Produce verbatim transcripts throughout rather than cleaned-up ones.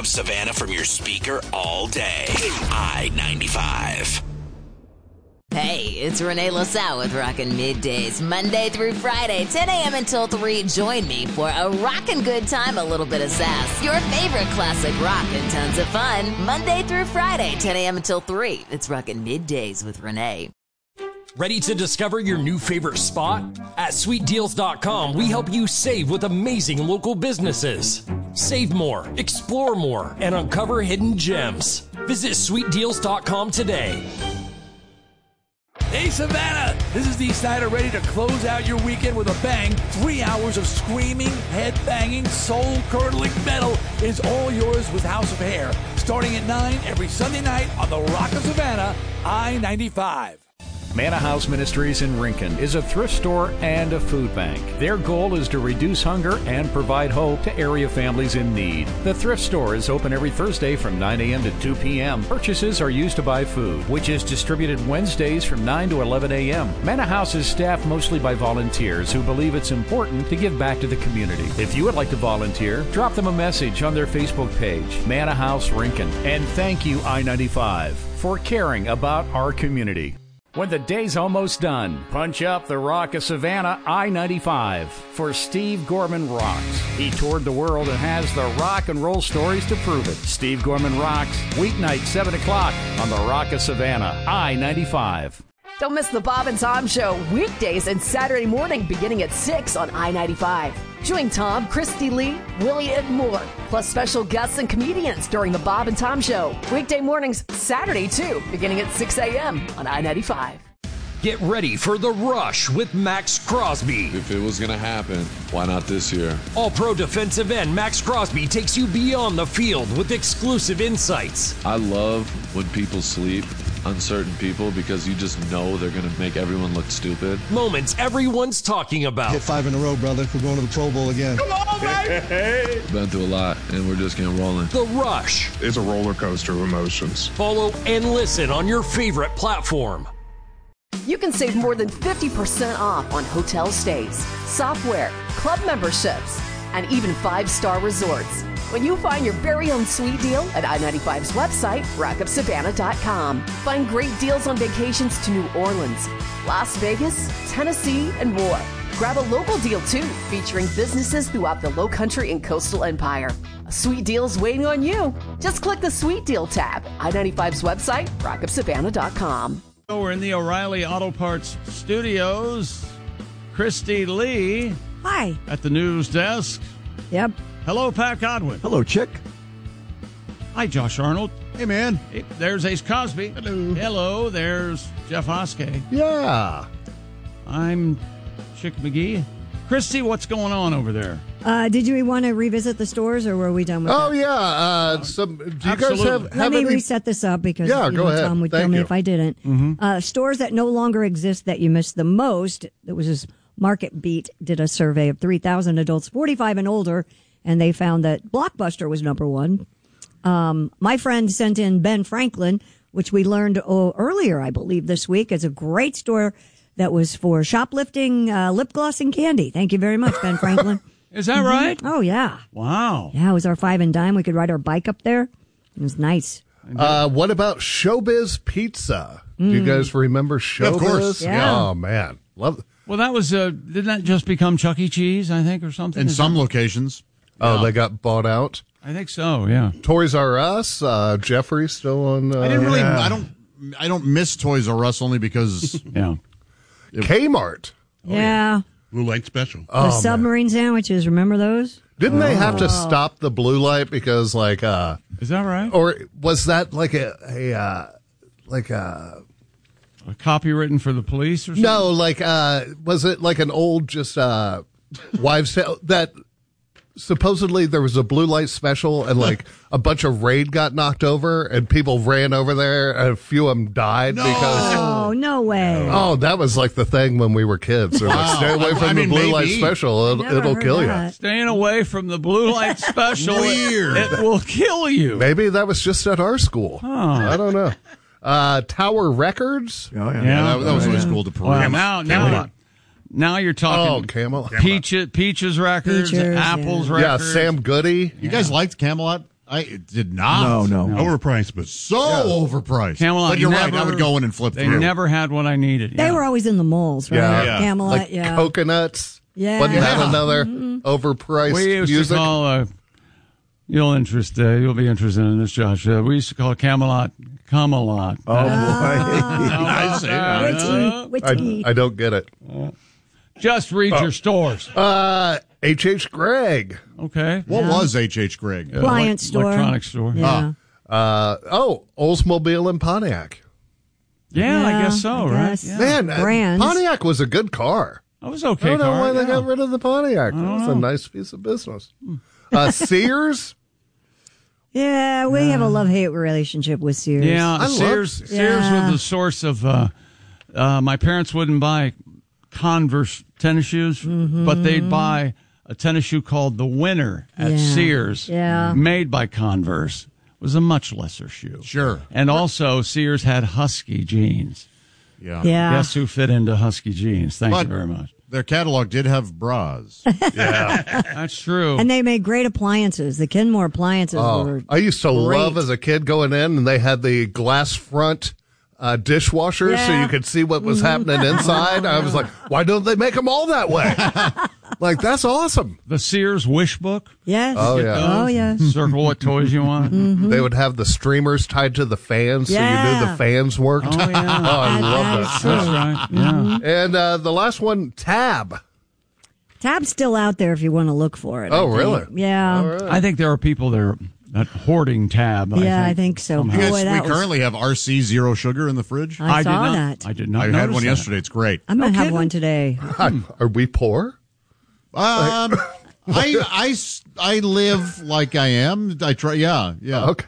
Up Savannah from your speaker all day. I ninety-five. Hey, it's Renee LaSalle with Rockin' Middays, Monday through Friday, ten a.m. until three. Join me for a rockin' good time, a little bit of sass. Your favorite classic rock and tons of fun. Monday through Friday, ten a.m. until three. It's Rockin' Middays with Renee. Ready to discover your new favorite spot? At sweet deals dot com, we help you save with amazing local businesses. Save more, explore more, and uncover hidden gems. Visit sweet deals dot com today. Hey, Savannah! This is Dee Snider, ready to close out your weekend with a bang. Three hours of screaming, head-banging, soul-curdling metal is all yours with House of Hair. Starting at nine every Sunday night on the Rock of Savannah, I ninety-five. Manna House Ministries in Rincon is a thrift store and a food bank. Their goal is to reduce hunger and provide hope to area families in need. The thrift store is open every Thursday from nine a.m. to two p.m. Purchases are used to buy food, which is distributed Wednesdays from nine to eleven a.m. Manna House is staffed mostly by volunteers who believe it's important to give back to the community. If you would like to volunteer, drop them a message on their Facebook page, Manna House Rincon. And thank you, I ninety-five, for caring about our community. When the day's almost done, punch up the Rock of Savannah I ninety-five for Steve Gorman Rocks. He toured the world and has the rock and roll stories to prove it. Steve Gorman Rocks, weeknight seven o'clock on the Rock of Savannah I ninety-five. Don't miss the Bob and Tom Show weekdays and Saturday morning beginning at six on I ninety-five. Join Tom, Christy Lee, Willie, and more, plus special guests and comedians during the Bob and Tom Show. Weekday mornings, Saturday too, beginning at six a.m. on I ninety-five. Get ready for The Rush with Max Crosby. If it was going to happen, why not this year? All-pro defensive end Max Crosby takes you beyond the field with exclusive insights. I love when people sleep on certain people because you just know they're going to make everyone look stupid. Moments everyone's talking about. Hit five in a row, brother. We're going to the Pro Bowl again. Come on, baby! Been through a lot, and we're just getting rolling. The Rush. It's a roller coaster of emotions. Follow and listen on your favorite platform. You can save more than fifty percent off on hotel stays, software, club memberships, and even five-star resorts when you find your very own sweet deal at I ninety-five's website, rock up savannah dot com. Find great deals on vacations to New Orleans, Las Vegas, Tennessee, and more. Grab a local deal, too, featuring businesses throughout the Lowcountry and Coastal Empire. A sweet deal is waiting on you. Just click the Sweet Deal tab. I ninety-five's website, rock up savannah dot com. We're in the O'Reilly Auto Parts studios. Christy Lee. Hi. At the news desk. Yep. Hello, Pat Godwin. Hello, Chick. Hi, Josh Arnold. Hey, man. Hey, there's Ace Cosby. Hello. Hello, there's Jeff Hoskey. Yeah. I'm Chick McGee. Christy, what's going on over there? Uh, did you want to revisit the stores, or were we done with oh, that? yeah. Uh, some, do you Absolutely. guys have, Let have me any... reset this up because yeah, you go know, ahead. Tom would Thank kill me you. if I didn't. Mm-hmm. Uh, stores that no longer exist that you miss the most. It was this Market Beat did a survey of three thousand adults forty-five and older, and they found that Blockbuster was number one. Um, my friend sent in Ben Franklin, which we learned oh, earlier, I believe, this week. It's a great store that was for shoplifting, uh, lip gloss, and candy. Thank you very much, Ben Franklin. Is that right? Oh, yeah. Wow. Yeah, it was our five and dime. We could ride our bike up there. It was nice. Uh, what about Showbiz Pizza? Mm. Do you guys remember Showbiz? Yeah, of course. Yeah. Oh, man. Love it. Well, that was, uh, didn't that just become Chuck E. Cheese, I think, or something? In Is some that... locations. Oh, Yeah. they got bought out? I think so, yeah. Toys R Us, uh, Jeffrey still on... Uh, I didn't really, yeah. I don't, I don't miss Toys R Us only because... Yeah. Kmart. Oh, yeah. Blue Light Special. The Oh, submarine man. sandwiches, remember those? Didn't oh. they have to stop the blue light because, like... uh Is that right? Or was that like a... a uh, like a... A copywritten for the police or something? No, like, uh, was it like an old just uh, wives' tale that supposedly there was a blue light special and like a bunch of raid got knocked over and people ran over there and a few of them died No. because. Oh, no way. Oh, that was like the thing when we were kids. They're like, Wow. stay away from I mean, the blue light maybe. special. It'll, Never it'll heard kill that. you. Staying away from the blue light special. Weird. It, it will kill you. Maybe that was just at our school. Oh. I don't know. Uh, Tower Records. Oh, yeah. Yeah. that, that was always cool to parade. Well, now, now, Camelot. now you're Oh, talking Camelot. Peaches, Peaches records, Peaches, Apples yeah. Yeah, records. Sam Goody. You guys liked Camelot? I it did not. No, no. Overpriced, but so Yeah. overpriced. Camelot But you're never, right. I would go in and flip They through. never had what I needed. They yeah. were always in the malls, right? Yeah. Yeah. Camelot, Like yeah. coconuts. Yeah. Wasn't that Yeah. another Mm-hmm. overpriced We used music? to call. Uh, you'll interest. Uh, you'll be interested in this, Josh. Uh, we used to call Camelot Camelot. Oh, boy. I see. Uh, Witty, I, witty. I don't get it. Just read your stores. Uh, H H. Gregg. Okay. What was H H. Gregg? Appliance store. Electronic store. Yeah. Uh, oh, Oldsmobile and Pontiac. Yeah, I Yeah, guess so, I right? guess. Yeah. Man, uh, Brands. Pontiac was a good car. That was okay. I don't know car, why they yeah. got rid of the Pontiac. That was a nice piece of business. Uh, Sears. Yeah, we have a love-hate relationship with Sears. Yeah, I love Sears. Sears. Sears Yeah. was the source of. Uh, uh, my parents wouldn't buy Converse tennis shoes, but they'd buy a tennis shoe called the Winner at Yeah. Sears, Yeah. made by Converse. It was a much lesser shoe. Sure. And also, Sears had Husky jeans. Yeah. Yeah. Guess who fit into Husky jeans? Thank But you very much. their catalog did have bras. That's true. And they made great appliances. The Kenmore appliances Oh, were I used to great. love as a kid going in, and they had the glass front uh, dishwashers, so Yeah. you could see what was happening inside. I was like, why don't they make them all that way? Like, that's awesome. the Sears Wish Book. Yes. Oh, yeah. Oh, yes. Circle what toys you want. They would have the streamers tied to the fans, so you Yeah. knew the fans worked. Oh, yeah. Oh, I That- love that that. is true. That's right. Yeah. And uh, the last one, Tab. Tab's still out there if you want to look for it. I Oh, think. really? Yeah. I think there are people that are that hoarding Tab. Yeah, I think so. somehow. You guys, Boy, that we was- currently have R C Zero Sugar in the fridge. I, did saw not, that. I did not. I had notice one that. yesterday. It's great. I'm going to No have one today. Are we poor? Um, I, I, s- I live like I am. I try. Yeah. Yeah. Okay.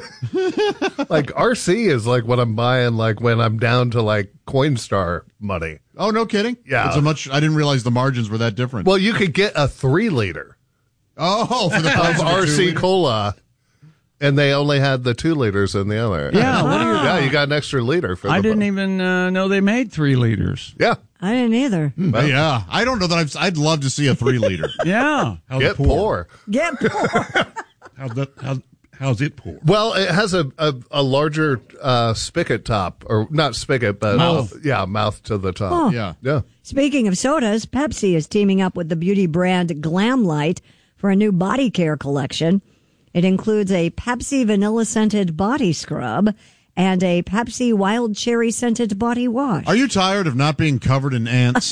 Like, R C is like what I'm buying, like when I'm down to like Coinstar money. Oh, no kidding. Yeah. It's a much. I didn't realize the margins were that different. Well, you could get a three liter oh, for the price of of a R C two-liter? Cola, and they only had the two liters in the other. Yeah, what do you- yeah, you got an extra liter for. I the didn't even uh, know they made three liters. Yeah, I didn't either. But yeah, I don't know that I've. I'd love to see a three liter. Yeah. How's get it pour? poor. Get poor. How's that? How's, how's it pour? Well, it has a a, a larger uh, spigot top, or not spigot, but Mouth. uh, yeah, mouth to the top. Oh. Yeah. Yeah. Speaking of sodas, Pepsi is teaming up with the beauty brand Glamlight for a new body care collection. It includes a Pepsi vanilla scented body scrub and a Pepsi wild cherry scented body wash. Are you tired of not being covered in ants?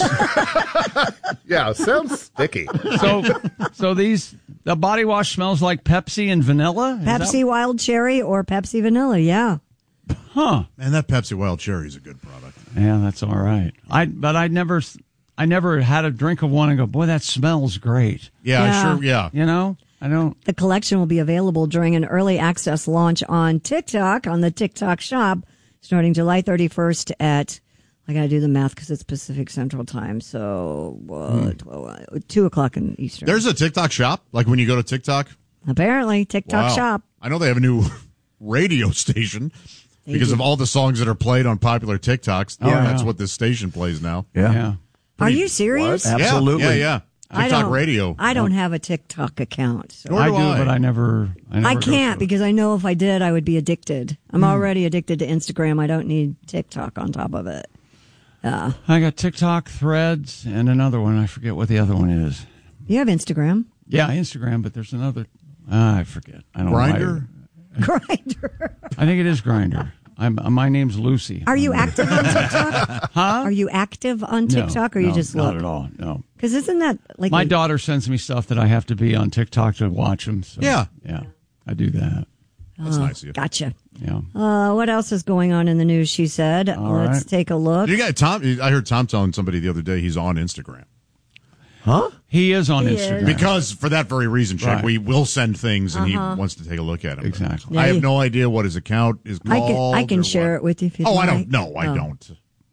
Yeah, it sounds sticky. So, so these the body wash smells like Pepsi and vanilla. Is Pepsi wild cherry or Pepsi vanilla, yeah. that- huh? Man, that Pepsi Wild Cherry is a good product. Yeah, that's all right. I but I never I never had a drink of one and go, boy, that smells great. Yeah, Yeah. sure. Yeah. You know, I don't. The collection will be available during an early access launch on TikTok, on the TikTok shop, starting July thirty-first at, I got to do the math because it's Pacific Central Time, so uh, twelve, uh, two o'clock in Eastern. There's a TikTok shop. Like when you go to TikTok. Apparently, TikTok Wow. shop. I know they have a new radio station because do. of all the songs that are played on popular TikToks. Oh, yeah, that's yeah. what this station plays now. Yeah. Yeah. Are you serious? What? Absolutely. Yeah, yeah. yeah. I TikTok don't- radio. I don't have a TikTok account. So. Nor I do do, I. but I never. I, never I go can't through it. because I know if I did, I would be addicted. I'm Hmm. already addicted to Instagram. I don't need TikTok on top of it. Uh, I got TikTok, Threads, and another one. I forget what the other one is. you have Instagram. Yeah, Instagram, but there's another. Ah, I forget. I don't know. Grinder. Grinder. I think it is Grinder. I'm. uh, My name's Lucy. Are you active on TikTok? Huh? Are you active on No, TikTok, or you no, just not look? at all. No. Because isn't that like My a- daughter sends me stuff that I have to be on TikTok to watch them. So, Yeah. yeah, I do that. That's nice of you. Gotcha. Yeah. Uh, what else is going on in the news? She said. All Let's right. take a look. You got Tom. I heard Tom telling somebody the other day he's on Instagram. Huh? He is on He Instagram. is. Because for that very reason, Chuck, Right. we will send things and Uh-huh. he wants to take a look at them. Exactly. I Yeah, have you- no idea what his account is I called. can I can or share what. it with you if you. Oh, I like. don't. No, I Oh. don't.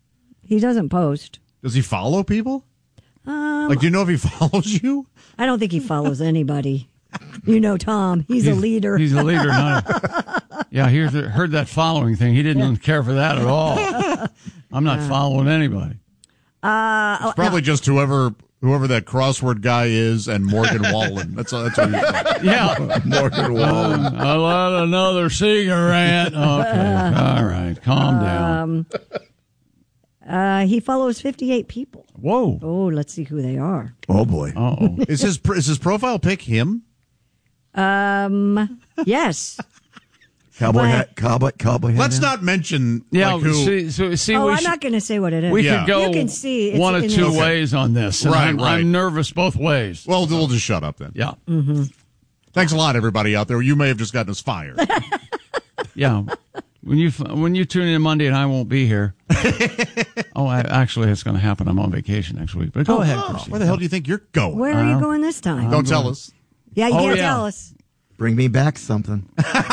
He doesn't post. Does he follow people? Um, Like, do you know if he follows you? I don't think he follows anybody. You know, Tom. He's, a leader. He's a leader. Not a, yeah, he heard, heard that following thing. He didn't care for that at all. I'm not following anybody. Uh, It's probably just whoever whoever that crossword guy is, and Morgan Wallen. That's that's what he's like. Yeah, Morgan Wallen. Um, I let another cigarette. Okay, all right, calm down. Um, uh, he follows fifty-eight people. Whoa. Oh, let's see who they are. Oh boy. Oh, Is his is his profile pic him? Um, yes. Cowboy But- hat, cowboy, cowboy hat. Let's down? not mention yeah. like who. See, so, see Oh, we I'm should, not going to say what it is. we Yeah. could go You can see it's one of in two this- ways on this. and Right, I'm, right. I'm nervous both ways. Well, we'll just shut up then. Yeah, Thanks a lot, everybody out there. You may have just gotten us fired. yeah. When you when you tune in Monday and I won't be here. oh, I, actually, it's going to happen. I'm on vacation next week. But go Oh, ahead, oh. Chrissy. Where the hell do you think you're going? Where are you Uh, going this time? Don't tell us. Yeah, you Oh, can't yeah. tell us. Bring me back something.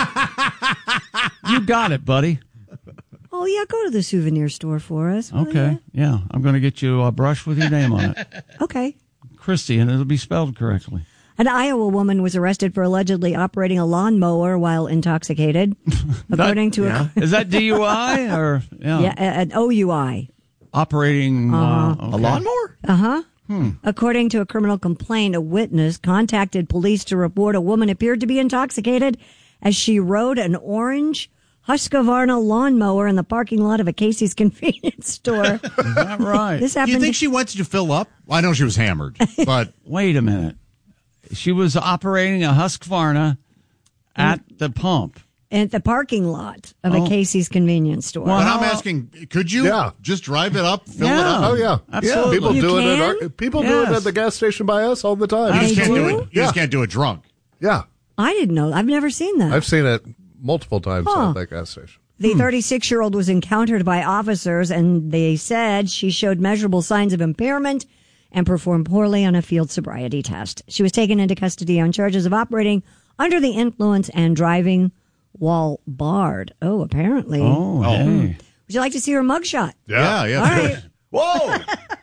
You got it, buddy. Oh, yeah, go to the souvenir store for us. will Okay. Yeah, I'm going to get you a brush with your name on it, ya? Okay. Christy, and it'll be spelled correctly. An Iowa woman was arrested for allegedly operating a lawnmower while intoxicated, according to yeah. a Is that D U I or yeah, yeah, a- an O U I. operating uh, A lawnmower? Uh huh. According to a criminal complaint, a witness contacted police to report a woman appeared to be intoxicated as she rode an orange Husqvarna lawnmower in the parking lot of a Casey's convenience store. Is that right? This Do happened. you think she went to fill up? Well, I know she was hammered, but Wait a minute. She was operating a Husqvarna at the pump. at the parking lot of Oh. a Casey's convenience store. Well, but how- I'm asking, could you Yeah. just drive it up, fill Yeah. it up? Oh yeah, Absolutely. People You do it at can? our, people do it Yes. at the gas station by us all the time. You just They can't do do? it. You just Yeah. can't do it drunk. Yeah, I didn't know. I've never seen that. I've seen it multiple times Huh. at that gas station. The thirty-six-year-old was encountered by officers, and they said she showed measurable signs of impairment and performed poorly on a field sobriety test. She was taken into custody on charges of operating under the influence and driving while barred. Oh, apparently. Oh, hey. Would you like to see her mugshot? Yeah, yeah. All right. Whoa!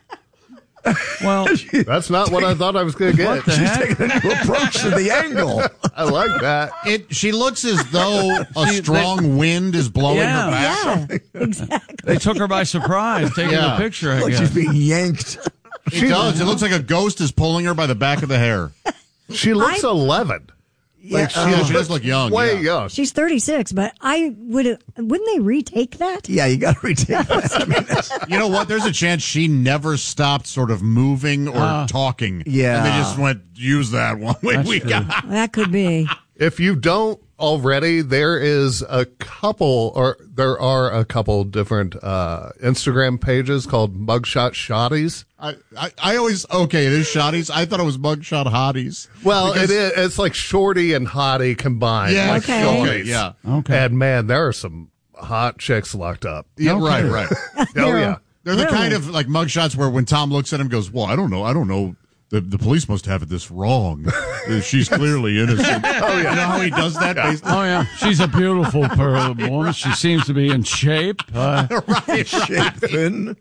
Well, That's not what I thought I was going to get. what the heck? Approach to the angle. I like that. It. She looks as though a strong wind is blowing Yeah. her back. Yeah, exactly. They took her by surprise taking Yeah. the picture, I Like guess. she's being yanked. She does. It looks like a ghost is pulling her by the back of the hair. She looks I- eleven. Like she, Yeah, she does look young. way yeah. young. She's thirty-six, but I would. Wouldn't they retake that? Yeah, you got to retake that. I mean, that's- You know what? There's a chance she never stopped sort of moving or Uh, talking. yeah. And they just went, use that one. We, That's we true. got. That could be. If you don't already, there is a couple, or there are a couple different uh, Instagram pages called Mugshot Shotties. I, I, I always, okay, it is shotties. I thought it was mugshot hotties. Well, Because- it is. It's like shorty and hottie combined. Yeah, like Okay. shorties. okay, yeah. Okay. And man, there are some hot chicks locked up. Yeah, Okay. right, right. Oh yeah. They're the Really? kind of like mugshots where when Tom looks at him, goes, "Well, I don't know, I don't know. The the police must have it this wrong. She's clearly innocent." Oh yeah, you know how he does that? Based Oh, yeah. She's a beautiful pearl woman. She seems to be in shape. Uh, right, right. Shapen.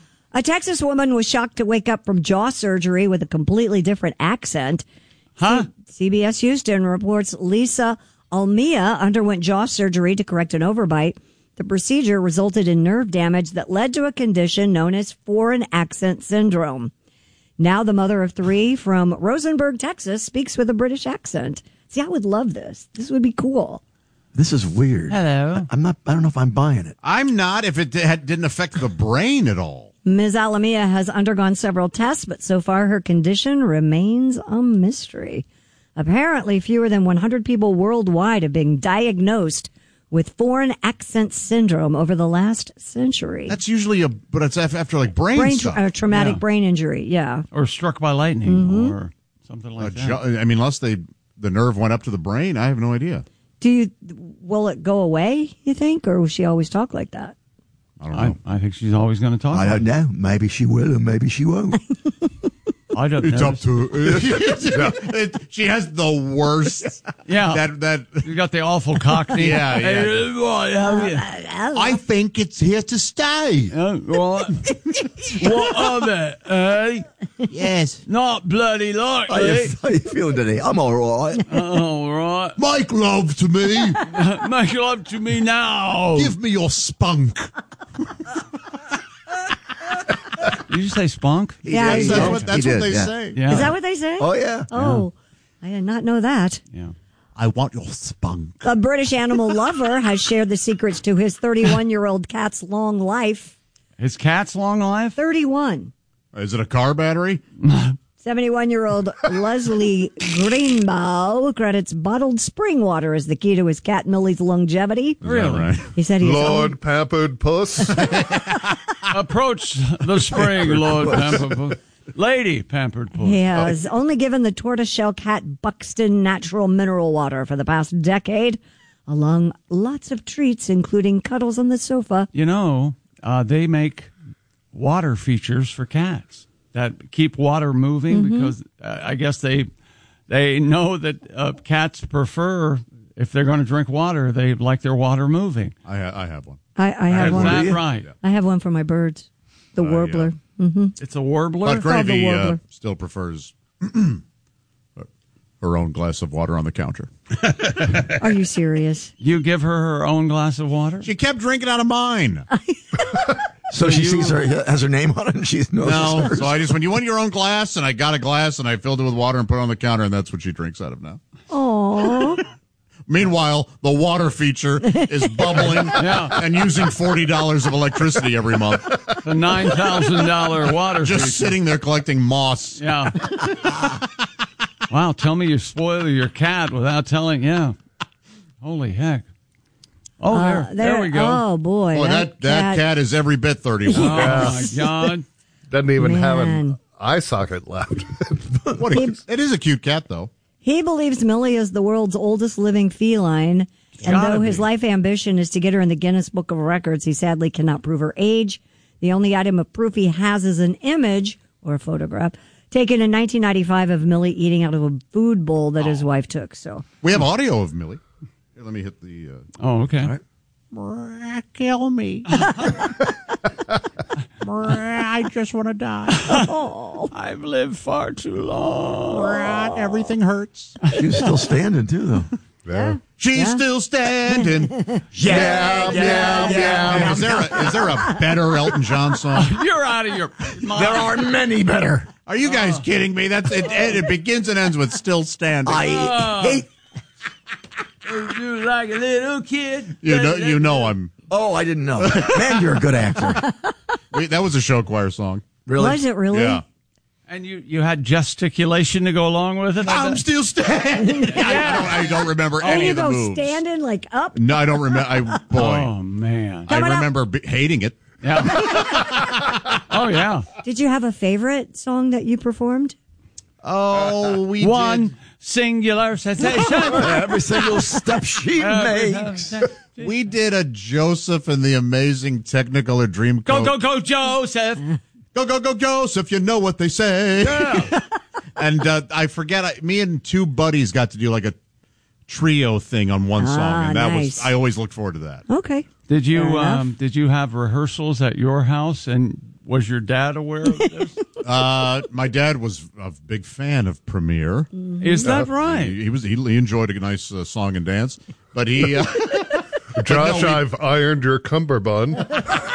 A Texas woman was shocked to wake up from jaw surgery with a completely different accent. huh? C B S Houston reports Lisa Almia underwent jaw surgery to correct an overbite. The procedure resulted in nerve damage that led to a condition known as foreign accent syndrome. Now the mother of three from Rosenberg, Texas, speaks with a British accent. See, I would love this. This would be cool. This is weird. Hello. I'm not. I don't know if I'm buying it. I'm not if it had, didn't affect the brain at all. Miz Alamia has undergone several tests, but so far her condition remains a mystery. Apparently, fewer than one hundred people worldwide have been diagnosed with foreign accent syndrome over the last century. That's usually a, but it's af- after like brain, brain stuff. tra- uh, traumatic Yeah. brain injury. Yeah. Or struck by lightning Mm-hmm. or something A like that. jo- I mean, unless they the nerve went up to the brain, I have no idea. Do you? Will it go away? You think, or will she always talk like that? I don't I, know. I think she's always going to talk. I like don't know. Maybe she will, or maybe she won't. I don't It's know. up to it, she has the worst. Yeah. That that You got the awful cockney. Yeah, yeah. Hey, what have you? I think it's here to stay. Uh, what? What of it, eh? Yes. Not bloody How likely. you, how you feeling today? I'm all right. All right. Make love to me. Make love to me now. Give me your spunk. Did you say spunk? Yeah, Yes, he that's did. what, that's He what did, they yeah. say. Yeah. Is that what they say? Oh, yeah. Oh, I did not know that. Yeah. I want your spunk. A British animal lover has shared the secrets to his thirty-one-year-old cat's long life. His cat's long life? thirty-one. Is it a car battery? seventy-one-year-old Leslie Greenbow credits bottled spring water as the key to his cat Millie's longevity. Really? Right. He said he's Lord Pampered Puss. Approach the spring, Lord Pampered Puss. Lady Pampered Puss. He has only given the tortoiseshell cat Buxton natural mineral water for the past decade, along lots of treats, including cuddles on the sofa. You know, uh, they make water features for cats that keep water moving Mm-hmm. because uh, I guess they they know that uh, cats prefer, if they're going to drink water, they like their water moving. I, ha- I have one. I, I have Is one. that right? I have one for my birds, the Uh, warbler. hmm It's a warbler? But It's called the Gravy uh, warbler. still prefers her own glass of water on the counter. Are you serious? You give her her own glass of water? She kept drinking out of mine. So she sees her, has her name on it, and she knows No, it's hers. so I just, when you want your own glass, and I got a glass, and I filled it with water and put it on the counter, and that's what she drinks out of now. Oh, Meanwhile, the water feature is bubbling Yeah. and using forty dollars of electricity every month. The nine thousand dollars water Just feature. sitting there collecting moss. Yeah. Wow, tell me you spoil your cat without telling. Yeah. Holy heck. Oh, there, Uh, there, we go. Oh boy, Boy, that, that cat is every bit thirty-one. Oh, my God. Doesn't even have Man. an eye socket left. What a, it is a cute cat, though. He believes Millie is the world's oldest living feline, and Gotta though his be. life ambition is to get her in the Guinness Book of Records, he sadly cannot prove her age. The only item of proof he has is an image or a photograph taken in nineteen ninety-five of Millie eating out of a food bowl that his wife took. So We have audio of Millie. Here, let me hit the. Uh, Oh, okay. All right. Kill me. I just want to die. I've lived far too long. Everything hurts. She's still standing, too, though. Yeah. She's Yeah. still standing. yeah, yeah, yeah. Is there a, is there a better Elton John song? You're out of your mind. There are many better. Are you guys kidding me? That's it. It begins and ends with "Still Standing." I hate. You like a little kid. You know, you know, I'm. Oh, I didn't know. Man, you're a good actor. Wait, that was a show choir song. Really? was it really? Yeah. And you, you had gesticulation to go along with it? I I'm bet? still standing. I, don't, I don't remember And any you of the go moves. standing like up. No, I don't remember. I boy, Oh, man. I Coming up. remember b- hating it. Yeah. Oh, yeah. Did you have a favorite song that you performed? Oh, we One did. singular sensation. Every single step she makes. We did a Joseph and the Amazing Technicolor Dreamcoat. Go, go, go, Joseph. Go, go, go, Joseph, you know what they say. Yeah. And uh, I forget, I, me and two buddies got to do like a trio thing on one song, Ah, and that nice. was, I always looked forward to that. Okay. Did Fair you enough. um, did you have rehearsals at your house, and was your dad aware of this? Uh, my dad was a big fan of Premiere. Is that right? He, he was he, he enjoyed a nice uh, song and dance, but he uh, Josh, no, we- I've ironed your cummerbund.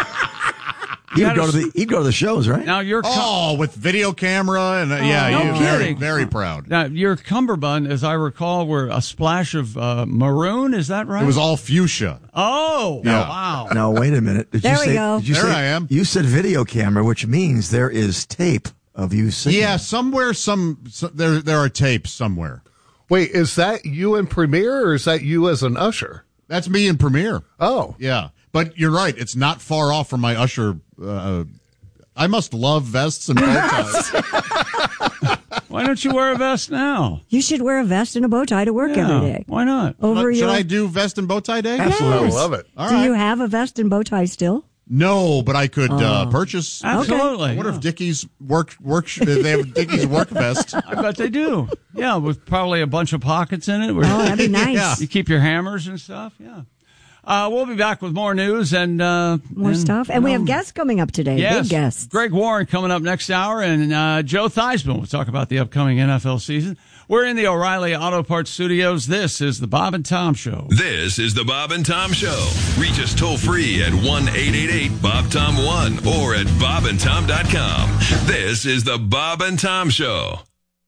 He'd go to the he'd go to the shows, right? Now your cum- oh with video camera and uh, yeah, no he was very kidding. very proud. now your cummerbund, as I recall, were a splash of uh, maroon. Is that right? It was all fuchsia. Oh, Yeah. wow! Now wait a minute. Did There you we say, go. Did you There say, I am. You said video camera, which means there is tape of you singing. Yeah, somewhere some, some there there are tapes somewhere. Wait, is that you in Premiere or is that you as an usher? That's me in Premiere. Oh. Yeah, but you're right. It's not far off from my usher. Uh, I must love vests and bow ties. Why don't you wear a vest now? You should wear a vest and a bow tie to work Yeah, every day. why not? Over Should your. I do vest and bow tie day? I love it. All Do right. you have a vest and bow tie still? No, but I could uh, purchase. Absolutely. I wonder yeah. if Dickies work work. They have Dickies work vest. I bet they do. Yeah, with probably a bunch of pockets in it. Where Oh, that'd be nice. Yeah. you keep your hammers and stuff. Yeah. Uh, we'll be back with more news and uh, More and, stuff. And we have um, guests coming up today. Yes, Big guests. Greg Warren coming up next hour, and uh, Joe Theismann will talk about the upcoming N F L season. We're in the O'Reilly Auto Parts Studios. This is the Bob and Tom Show. This is the Bob and Tom Show. Reach us toll free at one eight eight eight Bob Tom one or at bob and tom dot com. This is the Bob and Tom Show.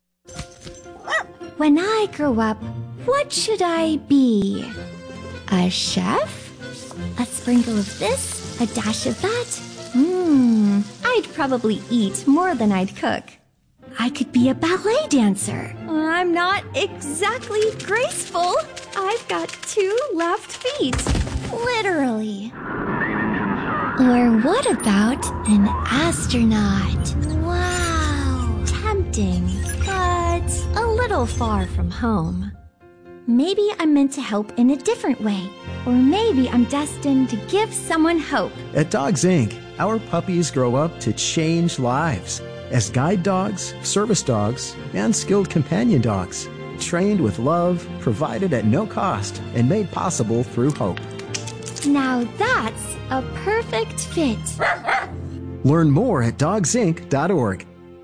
When I grow up, what should I be? A chef? A sprinkle of this? A dash of that? Mmm, I'd probably eat more than I'd cook. I could be a ballet dancer. I'm not exactly graceful. I've got two left feet. Literally. Or what about an astronaut? Wow. Tempting, but a little far from home. Maybe I'm meant to help in a different way. Or maybe I'm destined to give someone hope. At Dogs Incorporated, our puppies grow up to change lives as guide dogs, service dogs, and skilled companion dogs, trained with love, provided at no cost, and made possible through hope. Now that's a perfect fit. Learn more at dogs inc dot org.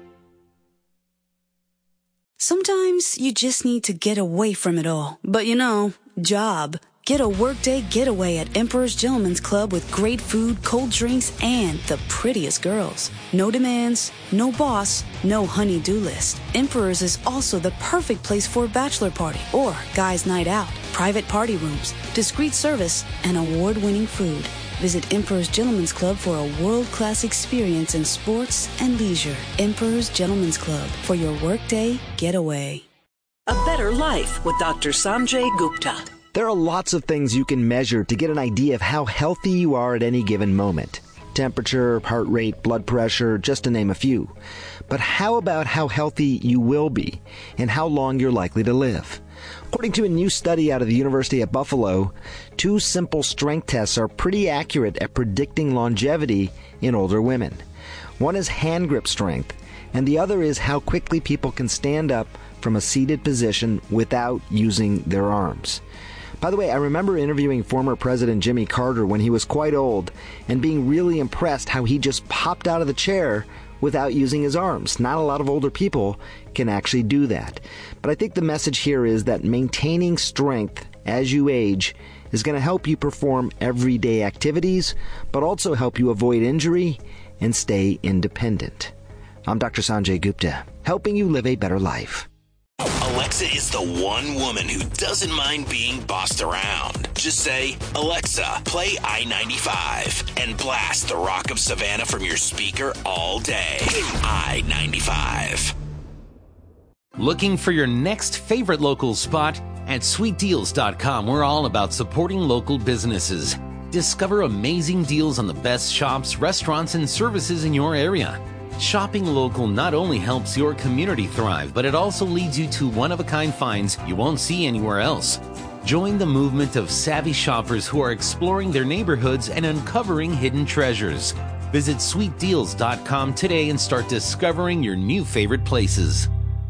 Sometimes you just need to get away from it all. But you know, job. Get a workday getaway at Emperor's Gentleman's Club with great food, cold drinks, and the prettiest girls. No demands, no boss, no honey-do list. Emperor's is also the perfect place for a bachelor party or guys' night out. Private party rooms, discreet service, and award-winning food. Visit Emperor's Gentleman's Club for a world-class experience in sports and leisure. Emperor's Gentleman's Club for your workday getaway. A better life with Doctor Sanjay Gupta. There are lots of things you can measure to get an idea of how healthy you are at any given moment. Temperature, heart rate, blood pressure, just to name a few. But how about how healthy you will be and how long you're likely to live? According to a new study out of the University at Buffalo, two simple strength tests are pretty accurate at predicting longevity in older women. One is hand grip strength, and the other is how quickly people can stand up from a seated position without using their arms. By the way, I remember interviewing former President Jimmy Carter when he was quite old and being really impressed how he just popped out of the chair without using his arms. Not a lot of older people can actually do that. But I think the message here is that maintaining strength as you age is going to help you perform everyday activities, but also help you avoid injury and stay independent. I'm Doctor Sanjay Gupta, helping you live a better life. Alexa is the one woman who doesn't mind being bossed around. Just say, Alexa, play I ninety-five and blast the Rock of Savannah from your speaker all day. I ninety-five. Looking for your next favorite local spot? At sweet deals dot com, we're all about supporting local businesses. Discover amazing deals on the best shops, restaurants, and services in your area. Shopping local not only helps your community thrive, but it also leads you to one-of-a-kind finds you won't see anywhere else. Join the movement of savvy shoppers who are exploring their neighborhoods and uncovering hidden treasures. Visit sweet deals dot com today and start discovering your new favorite places.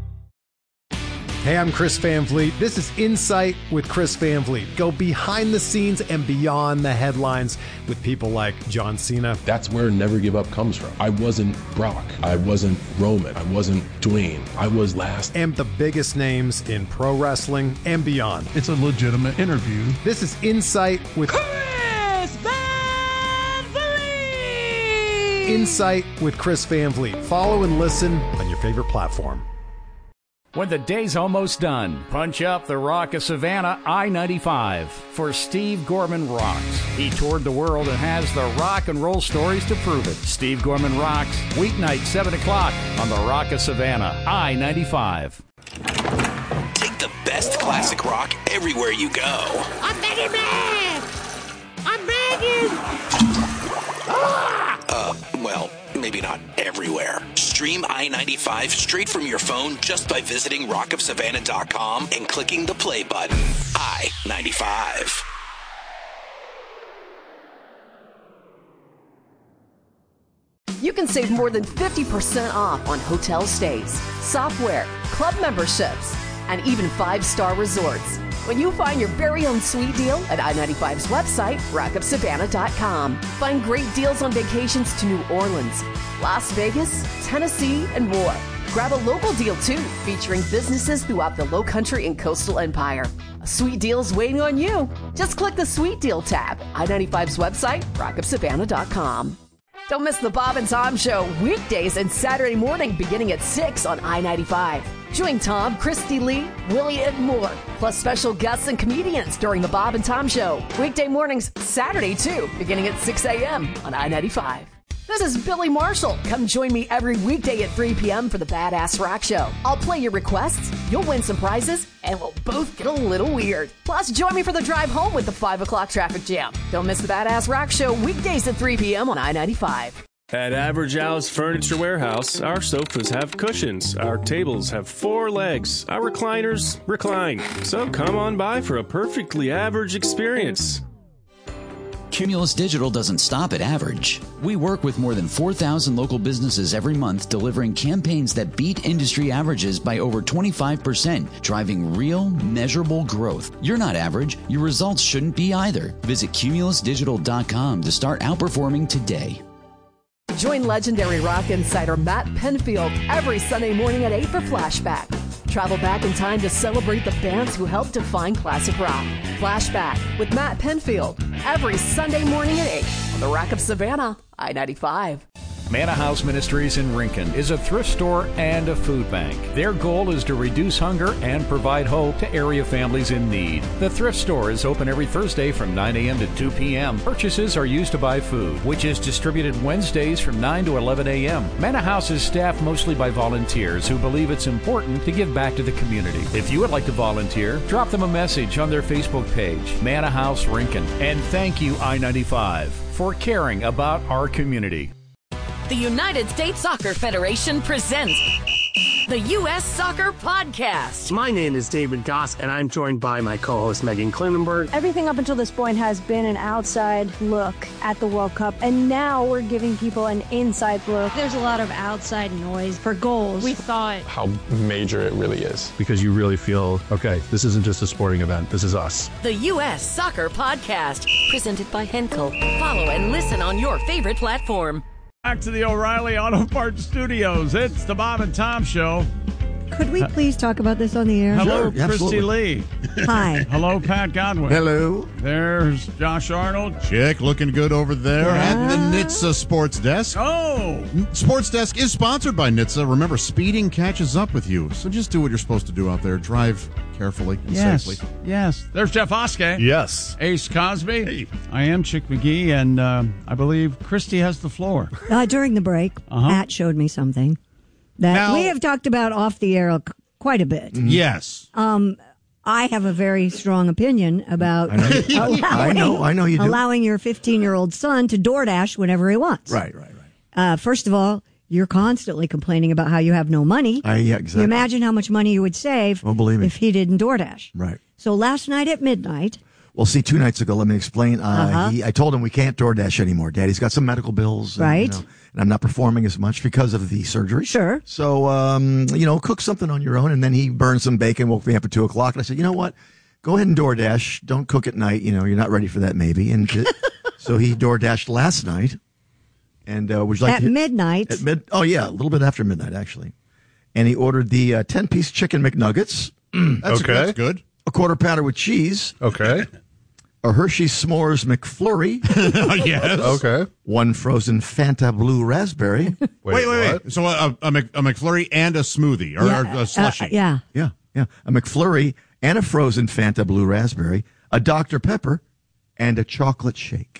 Hey, I'm Chris Van Vliet. This is Insight with Chris Van Vliet. Go behind the scenes and beyond the headlines with people like John Cena. That's where Never Give Up comes from. I wasn't Brock. I wasn't Roman. I wasn't Dwayne. I was last. And the biggest names in pro wrestling and beyond. It's a legitimate interview. This is Insight with Chris Van Vliet. Insight with Chris Van Vliet. Follow and listen on your favorite platform. When the day's almost done, punch up the Rock of Savannah I ninety-five for Steve Gorman Rocks. He toured the world and has the rock and roll stories to prove it. Steve Gorman Rocks, weeknight, seven o'clock on the Rock of Savannah I ninety-five. Take the best classic rock everywhere you go. I'm begging, man! I'm begging! Ah! Uh, well, maybe not everywhere. Stream I ninety-five straight from your phone just by visiting rock of savannah dot com and clicking the play button. I ninety-five. You can save more than fifty percent off on hotel stays, software, club memberships, and even five-star resorts when you find your very own sweet deal at I ninety-five's website, rock of savannah dot com. Find great deals on vacations to New Orleans, Las Vegas, Tennessee, and more. Grab a local deal too, featuring businesses throughout the Lowcountry and Coastal Empire. A sweet deal's waiting on you. Just click the Sweet Deal tab. I ninety-five's website, rock of savannah dot com. Don't miss the Bob and Tom Show weekdays and Saturday morning beginning at six on I ninety-five. Join Tom, Christy Lee, Willie, and more, plus special guests and comedians during the Bob and Tom Show. Weekday mornings, Saturday too, beginning at six a.m. on I ninety-five. This is Billy Marshall. Come join me every weekday at three p.m. for the Badass Rock Show. I'll play your requests, you'll win some prizes, and we'll both get a little weird. Plus, join me for the drive home with the five o'clock traffic jam. Don't miss the Badass Rock Show weekdays at three p.m. on I ninety-five. At Average Al's Furniture Warehouse, our sofas have cushions, our tables have four legs, our recliners recline. So come on by for a perfectly average experience. Cumulus Digital doesn't stop at average. We work with more than four thousand local businesses every month, delivering campaigns that beat industry averages by over twenty-five percent, driving real, measurable growth. You're not average. Your results shouldn't be either. Visit cumulus digital dot com to start outperforming today. Join legendary rock insider Matt Penfield every Sunday morning at eight for Flashback. Travel back in time to celebrate the bands who helped define classic rock. Flashback with Matt Penfield every Sunday morning at eight on the Rock of Savannah, I ninety-five. Manna House Ministries in Rincon is a thrift store and a food bank. Their goal is to reduce hunger and provide hope to area families in need. The thrift store is open every Thursday from nine a.m. to two p.m. Purchases are used to buy food, which is distributed Wednesdays from nine to eleven a.m. Manna House is staffed mostly by volunteers who believe it's important to give back to the community. If you would like to volunteer, drop them a message on their Facebook page, Manna House Rincon. And thank you, I ninety-five, for caring about our community. The United States Soccer Federation presents the U S Soccer Podcast. My name is David Goss, and I'm joined by my co-host Megan Klinenberg. Everything up until this point has been an outside look at the World Cup, and now we're giving people an inside look. There's a lot of outside noise for goals. We thought how major it really is. Because you really feel, okay, this isn't just a sporting event, this is us. The U S Soccer Podcast, presented by Henkel. Follow and listen on your favorite platform. Back to the O'Reilly Auto Parts Studios. It's the Bob and Tom Show. Could we please talk about this on the air? Hello, Sure, Christy Lee. Hi. Hello, Pat Godwin. Hello. There's Josh Arnold. Chick looking good over there Yeah. at the N H T S A Sports Desk. Oh. Sports Desk is sponsored by N H T S A. Remember, speeding catches up with you. So just do what you're supposed to do out there. Drive carefully and Yes. safely. Yes. There's Jeff Oskey. Yes. Ace Cosby. I am Chick McGee, and uh, I believe Christy has the floor. Uh, during the break, Uh-huh. Pat showed me something that Now- we have talked about off the air quite a bit. Yes. Um, I have a very strong opinion about I know you- allowing, I know- I know you do. allowing your fifteen-year-old son to DoorDash whenever he wants. Right, right, right. Uh, first of all, you're constantly complaining about how you have no money. I, yeah, exactly. You imagine how much money you would save Oh, believe me. if he didn't DoorDash. Right. So last night at midnight, Well, see, two nights ago, let me explain. Uh, Uh-huh. he, I told him we can't DoorDash anymore. Daddy's got some medical bills. And, Right. You know, and I'm not performing as much because of the surgery. Sure. So, um, you know, cook something on your own. And then he burned some bacon, woke me up at two o'clock. And I said, you know what? Go ahead and DoorDash. Don't cook at night. You know, you're not ready for that maybe. And t- so he DoorDashed last night. And uh, would you like at to, midnight, At mid, oh, yeah, a little bit after midnight, actually. And he ordered the uh, ten-piece chicken McNuggets. That's, Okay. that's good. A quarter pounder with cheese. Okay. A Hershey S'mores McFlurry. Yes. Okay. One frozen Fanta Blue Raspberry. Wait, Wait, wait, wait. what? So a, a, Mc- a McFlurry and a smoothie or, Yeah, or a slushy. uh, yeah. Yeah, yeah. A McFlurry and a frozen Fanta Blue Raspberry. A Doctor Pepper and a chocolate shake.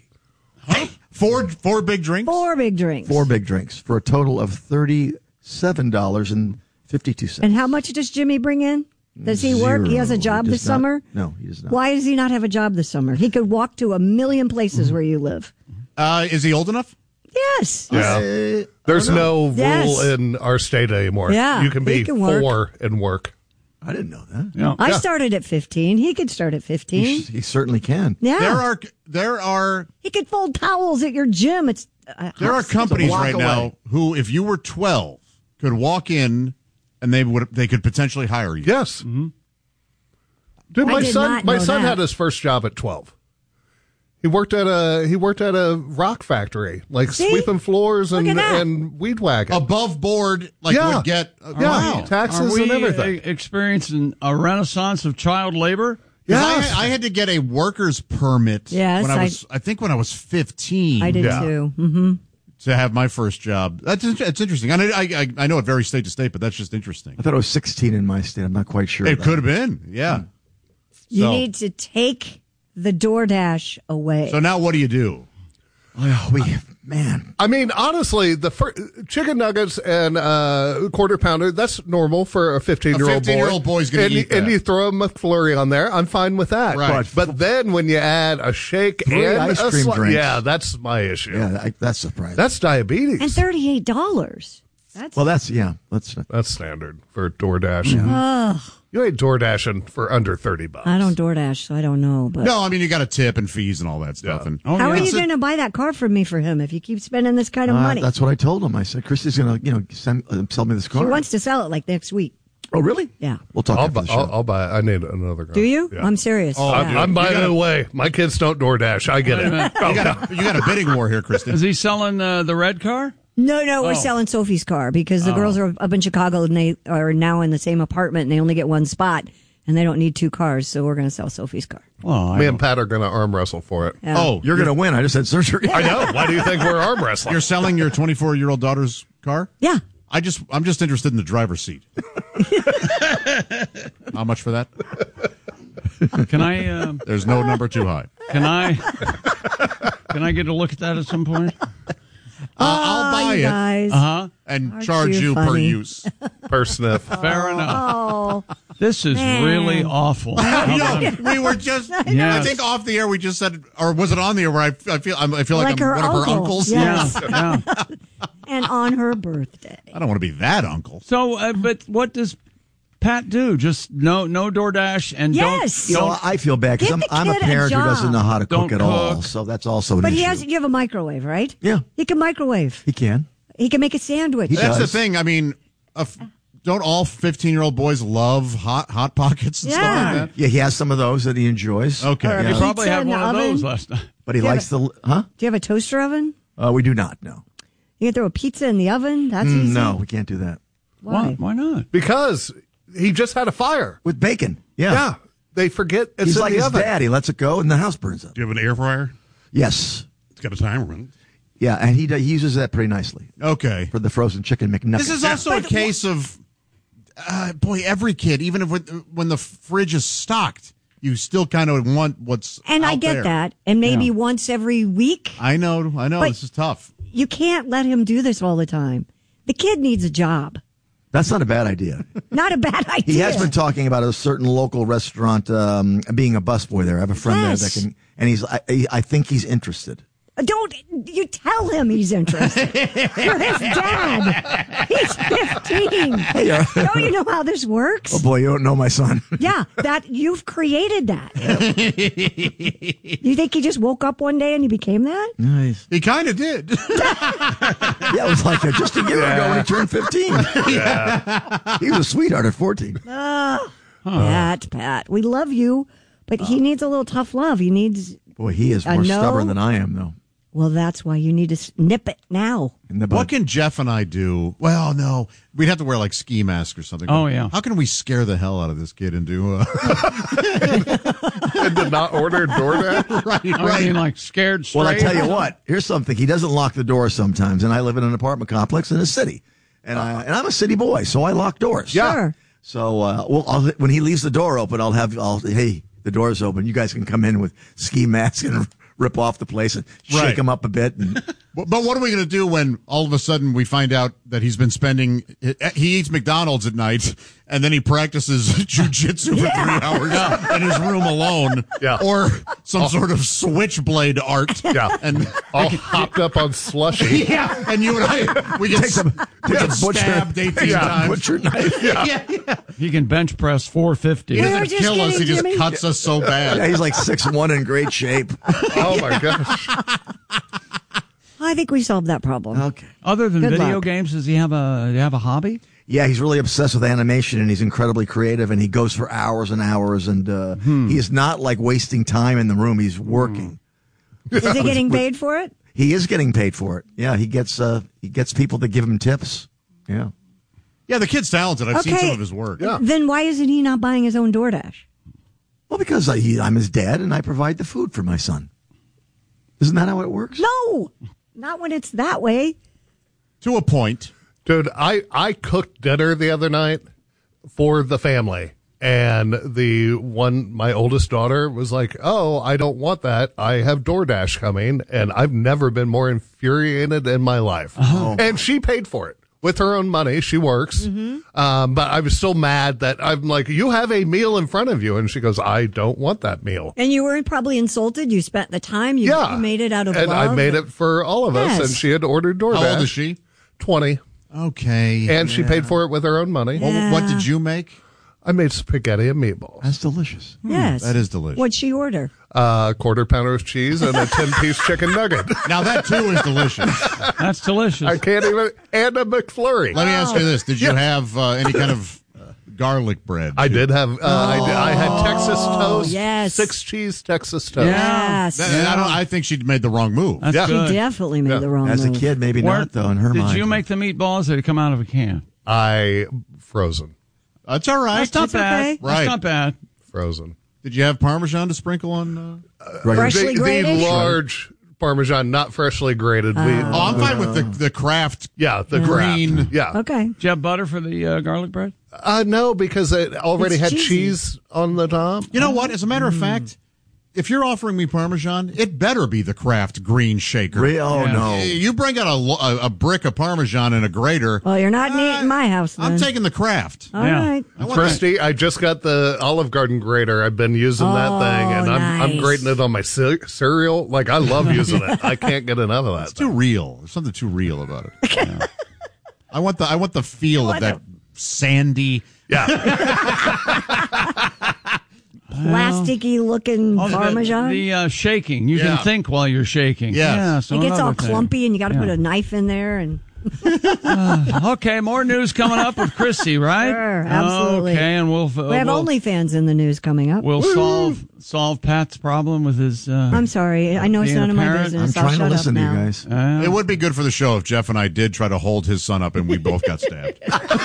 Four, four big drinks. four big drinks. Four big drinks for a total of thirty-seven dollars and fifty-two cents. And how much does Jimmy bring in? Does he work? He has a Zero. job He this does not. summer? No, he does not. Why does he not have a job this summer? He could walk to a million places where you live. Uh, is he old enough? Yes. Yeah. Uh, There's no rule Yes. in our state anymore. Yeah, You can he be can work. four and work. I didn't know that. Yeah. I Yeah. started at fifteen. He could start at fifteen. He, he certainly can. Yeah. There are there are He could fold towels at your gym. It's uh, there are it's a companies block right away. now who, if you were twelve, could walk in and they would they could potentially hire you. Yes. Mm-hmm. Dude, I my did son, not my know son that. had his first job at twelve. He worked at a he worked at a rock factory, like See? sweeping floors and, Look at that. and weed whacking. Above board, like Yeah. would get uh, Yeah. wow. Taxes Are we and everything. uh, experiencing a renaissance of child labor? 'Cause Yes. I, I had to get a worker's permit Yes, when I I- was I think when I was fifteen. I did Yeah. too. Mm-hmm. to have my first job. That's it's interesting. I, I I know it varies state to state, but that's just interesting. I thought it was sixteen in my state. I'm not quite sure. It could have been, yeah. You So- need to take the DoorDash away. So now what do you do? Oh, we man. I mean, honestly, the fir- chicken nuggets and uh, quarter pounder, that's normal for a fifteen-year-old boy. fifteen-year-old boy's gonna and, eat And that. you throw a McFlurry on there, I'm fine with that. Right. But, but then when you add a shake Three and ice a cream sli- drinks. yeah, that's my issue. Yeah, I, that's surprising. That's diabetes. and thirty-eight dollars. That's well, that's yeah. That's That's standard for DoorDash. Ugh. You ain't DoorDashing for under thirty bucks. I don't DoorDash, so I don't know. But No, I mean you got a tip and fees and all that stuff. And Oh, how are yeah. you going to buy that car from me for him if you keep spending this kind of uh, money? that's what I told him. I said, Christy's gonna, you know, send, uh, sell me this She car. wants to sell it like next week. Oh, really? Yeah. We'll talk I'll, after buy, the show. I'll, I'll buy. I need another car. Do you? Yeah. I'm serious. Oh, I'm, Yeah. I'm buying You gotta- it away. My kids don't DoorDash. I get it. you got a, you got a bidding war here, Kristen. Is he selling uh, the red car? No, no, we're Oh. selling Sophie's car because the Oh. girls are up in Chicago and they are now in the same apartment and they only get one spot and they don't need two cars, so we're going to sell Sophie's car. Well, I Me and Pat are going to arm wrestle for it. Yeah. Oh, You're gonna win. I just had surgery. I know. Why do you think we're arm wrestling? You're selling your twenty-four-year-old daughter's car? Yeah. I just I'm just interested in the driver's seat. How much for that? can I um, There's no number too high. can I can I get a look at that at some point? Uh, I'll buy you it guys. Uh huh. and Aren't charge you you per funny? use. Per sniff. Fair enough. Oh, This is Man. really awful. No, we were just. Yes. I think off the air we just said, or was it on the air where I, I feel I'm, I feel like, Like I'm her one of her uncle. uncles? Yes. Yeah, yeah. and on her birthday. I don't want to be that uncle. So, uh, but what does Pat do? Just no, no DoorDash and Yes. You don't. know, don't I feel bad because Get I'm, the I'm a kid a parent who job. doesn't know how to Don't cook at all. cook. So that's also an But he issue. has, you have a microwave, right? Yeah. He can microwave. He can. He can make a sandwich. He That's does. the thing. I mean, uh, f- don't all fifteen-year-old boys love hot hot pockets and stuff Yeah. like that? Yeah, he has some of those that he enjoys. Okay. Or a he pizza probably had in the one of oven. those last night. But he Yeah, likes the, huh? Do you have a toaster oven? Uh, we do not, no. You can throw a pizza in the oven? That's Mm, easy. no, we can't do that. Why? Why not? Because he just had a fire. With bacon. Yeah. Yeah. They forget it's He's in like the his oven. dad. He lets it go and the house burns up. Do you have an air fryer? Yes. It's got a timer on it. Yeah, and he, do- he uses that pretty nicely Okay. for the frozen chicken McNuggets. This is also a case of, uh, boy, every kid, even if when the fridge is stocked, you still kind of want what's And I out get there. that. And maybe Yeah. once every week. I know. I know. But- This is tough. You can't let him do this all the time. The kid needs a job. That's not a bad idea. Not a bad idea. He has been talking about a certain local restaurant um, being a busboy there. I have a friend Yes. there that can, and he's. I, I think he's interested. Don't you tell him he's interested. You're his dad. He's fifteen. Hey, uh, Don't you know how this works? Oh boy, you don't know my son. Yeah, that you've created that. You think he just woke up one day and he became that? Nice. He kind of did. Yeah, it was like uh, just a year ago when he turned fifteen. Yeah. He was a sweetheart at fourteen. Oh, Pat, Pat, we love you, but he needs a little tough love. He needs. Boy, he is a more no. stubborn than I am, though. Well, that's why you need to snip it now. In the What butt. can Jeff and I do? Well, no, we'd have to wear like ski masks or something. Oh, yeah. How can we scare the hell out of this kid and do? Uh... And did not order DoorDash? right, I right. mean, like scared straight. Well, I tell you what. Here's something. He doesn't lock the door sometimes, and I live in an apartment complex in a city, and I and I'm a city boy, so I lock doors. Yeah. Sure. So, uh, well, I'll, when he leaves the door open, I'll have, I'll hey, the door's open. You guys can come in with ski masks and rip off the place and shake Right. him up a bit. And But but what are we going to do when all of a sudden we find out that he's been spending, he eats McDonald's at night and then he practices jujitsu for three hours in his room alone, Yeah. or some sort of switchblade art, Yeah. and All hopped up on slushy. yeah, and you and I we get, Take some- we take get a butcher- stabbed eighteen Yeah, times. butcher knife. Yeah, yeah. He can bench press four fifty. He We're doesn't just kill us; he kidding, just Jimmy. cuts us so bad. Yeah, he's like six one in great shape. Oh, my gosh. I think we solved that problem. Okay. Other than Good video luck. games, does he have a does he have a hobby? Yeah, he's really obsessed with animation, and he's incredibly creative, and he goes for hours and hours, and uh, he is not like wasting time in the room. He's working. Is he getting paid for it? He is getting paid for it. Yeah, he gets uh, he gets people to give him tips. Yeah. Yeah, the kid's talented. I've seen Okay. some of his work. Yeah. Then why isn't he not buying his own DoorDash? Well, because I, he, I'm his dad and I provide the food for my son. Isn't that how it works? No, not when it's that way. To a point. Dude, I, I cooked dinner the other night for the family. And the one, my oldest daughter was like, oh, I don't want that. I have DoorDash coming. And I've never been more infuriated in my life. Oh. And she paid for it with her own money. She works. Mm-hmm. Um, but I was so mad that I'm like, you have a meal in front of you. And she goes, I don't want that meal. And you were probably insulted. You spent the time. You, Yeah. you made it out of And love. I made it for all of Yes. us. And she had ordered DoorDash. How old is she? twenty. Okay. And she yeah. paid for it with her own money. Well, what did you make? I made spaghetti and meatballs. That's delicious. Yes. That is delicious. What'd she order? Uh, quarter pounder of cheese and a ten-piece chicken nugget. Now that too is delicious. That's delicious. I can't even. And a McFlurry. Let me ask you this: did you Yeah. have uh, any kind of uh, garlic bread? I did have. Uh, I, did, I had Texas toast. yes. Six cheese Texas toast. Yes. That- I, don't, I think she made the wrong move. That's Yeah. She good. definitely made Yeah. the wrong As a move. kid, maybe Where- not, though, in her Did mind. you make the meatballs or did it come out of a can? I frozen. That's all right. That's not It's bad. okay. Right. That's not bad. Frozen. Did you have Parmesan to sprinkle on? Uh... Right. Freshly the, grated? the large Parmesan, not freshly grated. We, Oh, I'm fine with the the Kraft. yeah, the green. Kraft. Yeah. Okay. Did you have butter for the uh, garlic bread? Uh, no, because it already It's had cheesy. cheese on the top. You know what? As a matter of fact, if you're offering me Parmesan, it better be the Kraft green shaker. Re- oh, Yeah. no. You bring out a, lo- a, a brick of Parmesan in a grater. Well, you're not Uh, in my house then. I'm taking the Kraft. All Yeah. right. I want Christy, I just got the Olive Garden grater. I've been using that Oh, thing, and I'm, I'm nice. grating it on my ce- cereal. Like, I love using it. I can't get enough of that. It's too real. There's something too real about it. Yeah. I want the I want the feel of that sandy. Yeah. Plasticky looking Oh, the- Parmesan. The, uh, shaking. You Yeah. can think while you're shaking. Yes. Yeah, so it gets all another thing. clumpy, and you got to Yeah. put a knife in there. And Okay, more news coming up with Christy, right? Sure, absolutely. Okay, and we'll uh, we have we'll, OnlyFans in the news coming up. we'll solve solve Pat's problem with his. Uh, I'm sorry. I know it's being none a of my parent. business. I'm I'll trying to shut listen up to now. you guys. Uh, It would be good for the show if Jeff and I did try to hold his son up and we both got stabbed.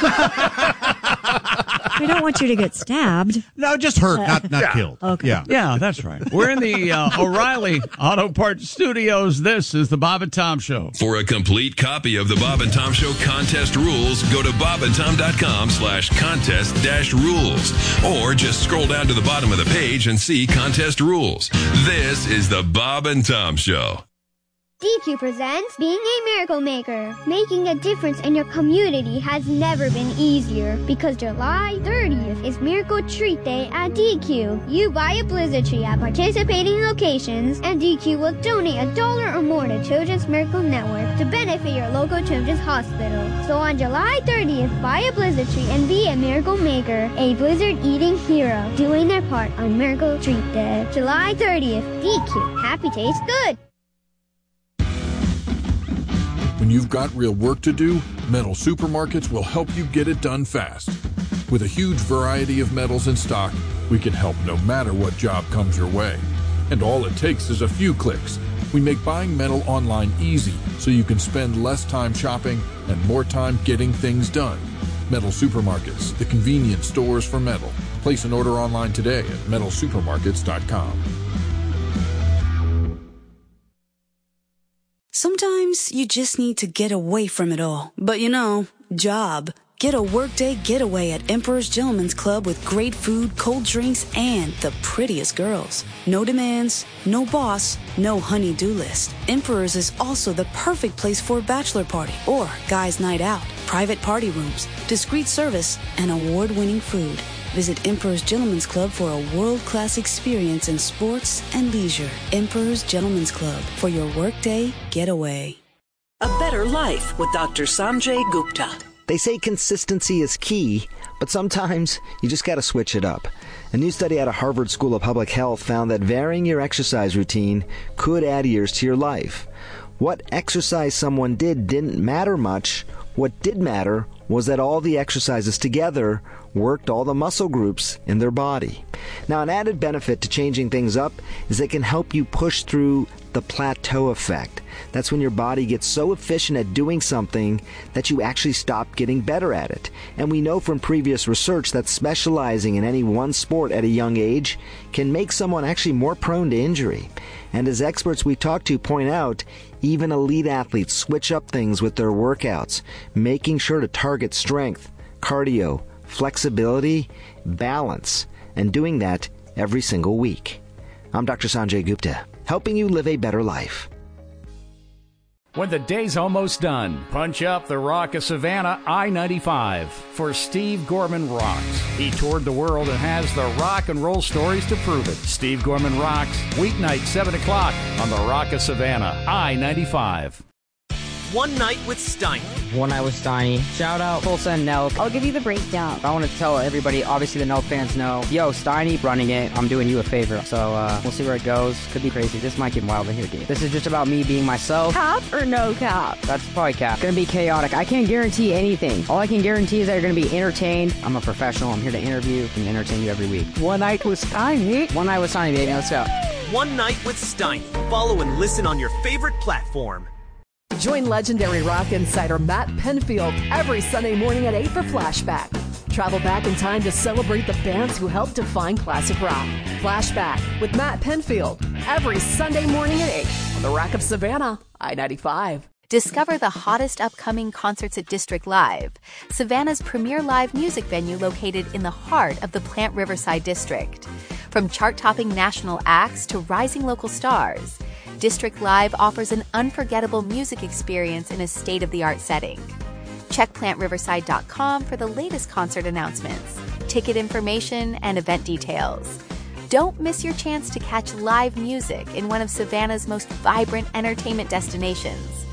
I don't want you to get stabbed. No, just hurt, not not killed. Okay. Yeah. Yeah, that's right. We're in the uh, O'Reilly Auto Parts Studios. This is the Bob and Tom Show. For a complete copy of the Bob and Tom Show contest rules, go to bob and tom dot com slash contest dash rules. Or just scroll down to the bottom of the page and see contest rules. This is the Bob and Tom Show. D Q presents Being a Miracle Maker. Making a difference in your community has never been easier because July thirtieth is Miracle Treat Day at D Q. You buy a blizzard tree at participating locations and D Q will donate a dollar or more to Children's Miracle Network to benefit your local children's hospital. So on July thirtieth, buy a blizzard tree and be a miracle maker, a blizzard eating hero, doing their part on Miracle Treat Day. July thirtieth, D Q. Happy tastes good. When you've got real work to do, Metal Supermarkets will help you get it done fast. With a huge variety of metals in stock, we can help no matter what job comes your way. And all it takes is a few clicks. We make buying metal online easy so you can spend less time shopping and more time getting things done. Metal Supermarkets, the convenience stores for metal. Place an order online today at metal supermarkets dot com. Sometimes you just need to get away from it all. But you know, job. Get a workday getaway at Emperor's Gentleman's Club with great food, cold drinks, and the prettiest girls. No demands, no boss, no honey-do list. Emperor's is also the perfect place for a bachelor party or guys' night out, private party rooms, discreet service, and award-winning food. Visit Emperor's Gentleman's Club for a world-class experience in sports and leisure. Emperor's Gentleman's Club for your workday getaway. A better life with Doctor Sanjay Gupta. They say consistency is key, but sometimes you just got to switch it up. A new study out of Harvard School of Public Health found that varying your exercise routine could add years to your life. What exercise someone did didn't matter much. What did matter was that all the exercises together worked all the muscle groups in their body. Now, an added benefit to changing things up is it can help you push through the plateau effect. That's when your body gets so efficient at doing something that you actually stop getting better at it. And we know from previous research that specializing in any one sport at a young age can make someone actually more prone to injury. And as experts we talk to point out, even elite athletes switch up things with their workouts, making sure to target strength, cardio, flexibility, balance, and doing that every single week. I'm Doctor Sanjay Gupta, helping you live a better life. When the day's almost done, punch up the Rock of Savannah I ninety-five for Steve Gorman Rocks. He toured the world and has the rock and roll stories to prove it. Steve Gorman Rocks, weeknight seven o'clock on the Rock of Savannah I ninety-five. One Night with Steiny. One Night with Steiny. Shout out Tulsa and Nelk. I'll give you the breakdown. I want to tell everybody, obviously the Nelk fans know, yo, Steiny running it, I'm doing you a favor. So uh, we'll see where it goes. Could be crazy. This might get wild in here, dude. This is just about me being myself. Cap or no cap? That's probably cap. Gonna be chaotic. I can't guarantee anything. All I can guarantee is that you're gonna be entertained. I'm a professional. I'm here to interview and entertain you every week. One Night with Steiny. One Night with Steiny, baby. Let's go. One Night with Steiny. Follow and listen on your favorite platform. Join legendary rock insider Matt Penfield every Sunday morning at eight for Flashback. Travel back in time to celebrate the bands who helped define classic rock. Flashback with Matt Penfield every Sunday morning at eight on the Rock of Savannah, I ninety-five. Discover the hottest upcoming concerts at District Live, Savannah's premier live music venue located in the heart of the Plant Riverside District. From chart-topping national acts to rising local stars, District Live offers an unforgettable music experience in a state-of-the-art setting. Check plant riverside dot com for the latest concert announcements, ticket information, and event details. Don't miss your chance to catch live music in one of Savannah's most vibrant entertainment destinations.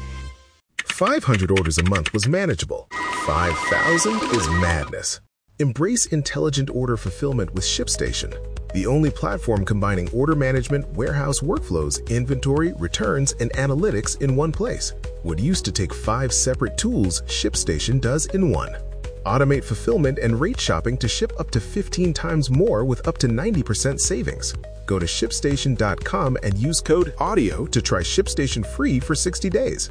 five hundred orders a month was manageable. five thousand is madness. Embrace intelligent order fulfillment with ShipStation, the only platform combining order management, warehouse workflows, inventory, returns, and analytics in one place. What used to take five separate tools, ShipStation does in one. Automate fulfillment and rate shopping to ship up to fifteen times more with up to ninety percent savings. Go to ship station dot com and use code AUDIO to try ShipStation free for sixty days.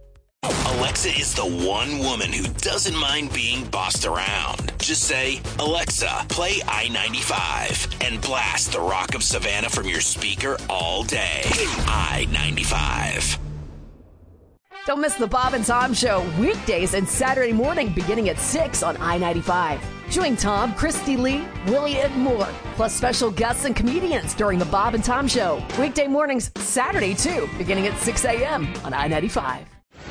Alexa is the one woman who doesn't mind being bossed around. Just say, Alexa, play I ninety-five, and blast the Rock of Savannah from your speaker all day. I ninety-five. Don't miss the Bob and Tom Show weekdays and Saturday morning beginning at six on I ninety-five. Join Tom, Christy Lee, Willie, and more, plus special guests and comedians during the Bob and Tom Show. Weekday mornings, Saturday too, beginning at six a.m. on I ninety-five.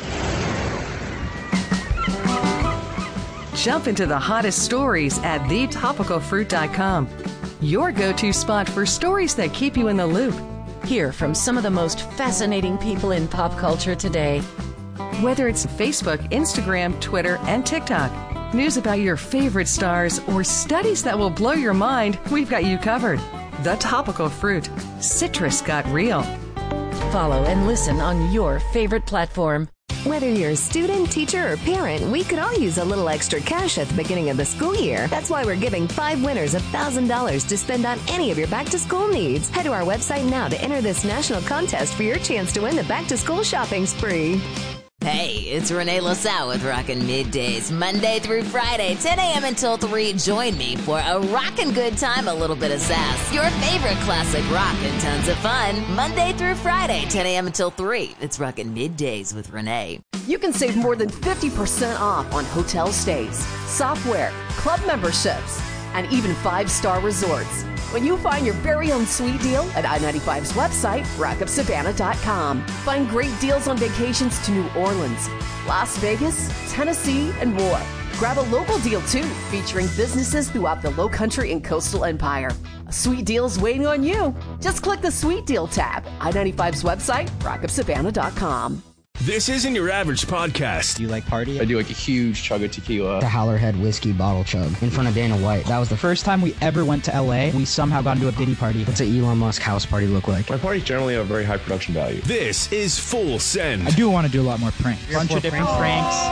Jump into the hottest stories at the topical fruit dot com. Your go-to spot for stories that keep you in the loop. Hear from some of the most fascinating people in pop culture today. Whether it's Facebook, Instagram, Twitter, and TikTok, news about your favorite stars, or studies that will blow your mind, we've got you covered. The Topical Fruit. Citrus got real. Follow and listen on your favorite platform. Whether you're a student, teacher, or parent, we could all use a little extra cash at the beginning of the school year. That's why we're giving five winners one thousand dollars to spend on any of your back-to-school needs. Head to our website now to enter this national contest for your chance to win the back-to-school shopping spree. Hey, it's Renee LaSalle with Rockin' Middays, Monday through Friday, ten a.m. until three. Join me for a rockin' good time, a little bit of sass, your favorite classic rock, and tons of fun. Monday through Friday, ten a.m. until three. It's Rockin' Middays with Renee. You can save more than fifty percent off on hotel stays, software, club memberships, and even five-star resorts when you find your very own sweet deal at I ninety-five's website, rock of savannah dot com. Find great deals on vacations to New Orleans, Las Vegas, Tennessee, and more. Grab a local deal, too, featuring businesses throughout the Lowcountry and Coastal Empire. A sweet deal's waiting on you. Just click the Sweet Deal tab. I ninety-five's website, rock of savannah dot com. This isn't your average podcast. Do you like party? I do like a huge chug of tequila. The Howlerhead whiskey bottle chug in front of Dana White. That was the first time we ever went to L A. We somehow got into a Diddy party. What's an Elon Musk house party look like? My parties generally have a very high production value. This is Full Send. I do want to do a lot more pranks. A bunch of different pranks.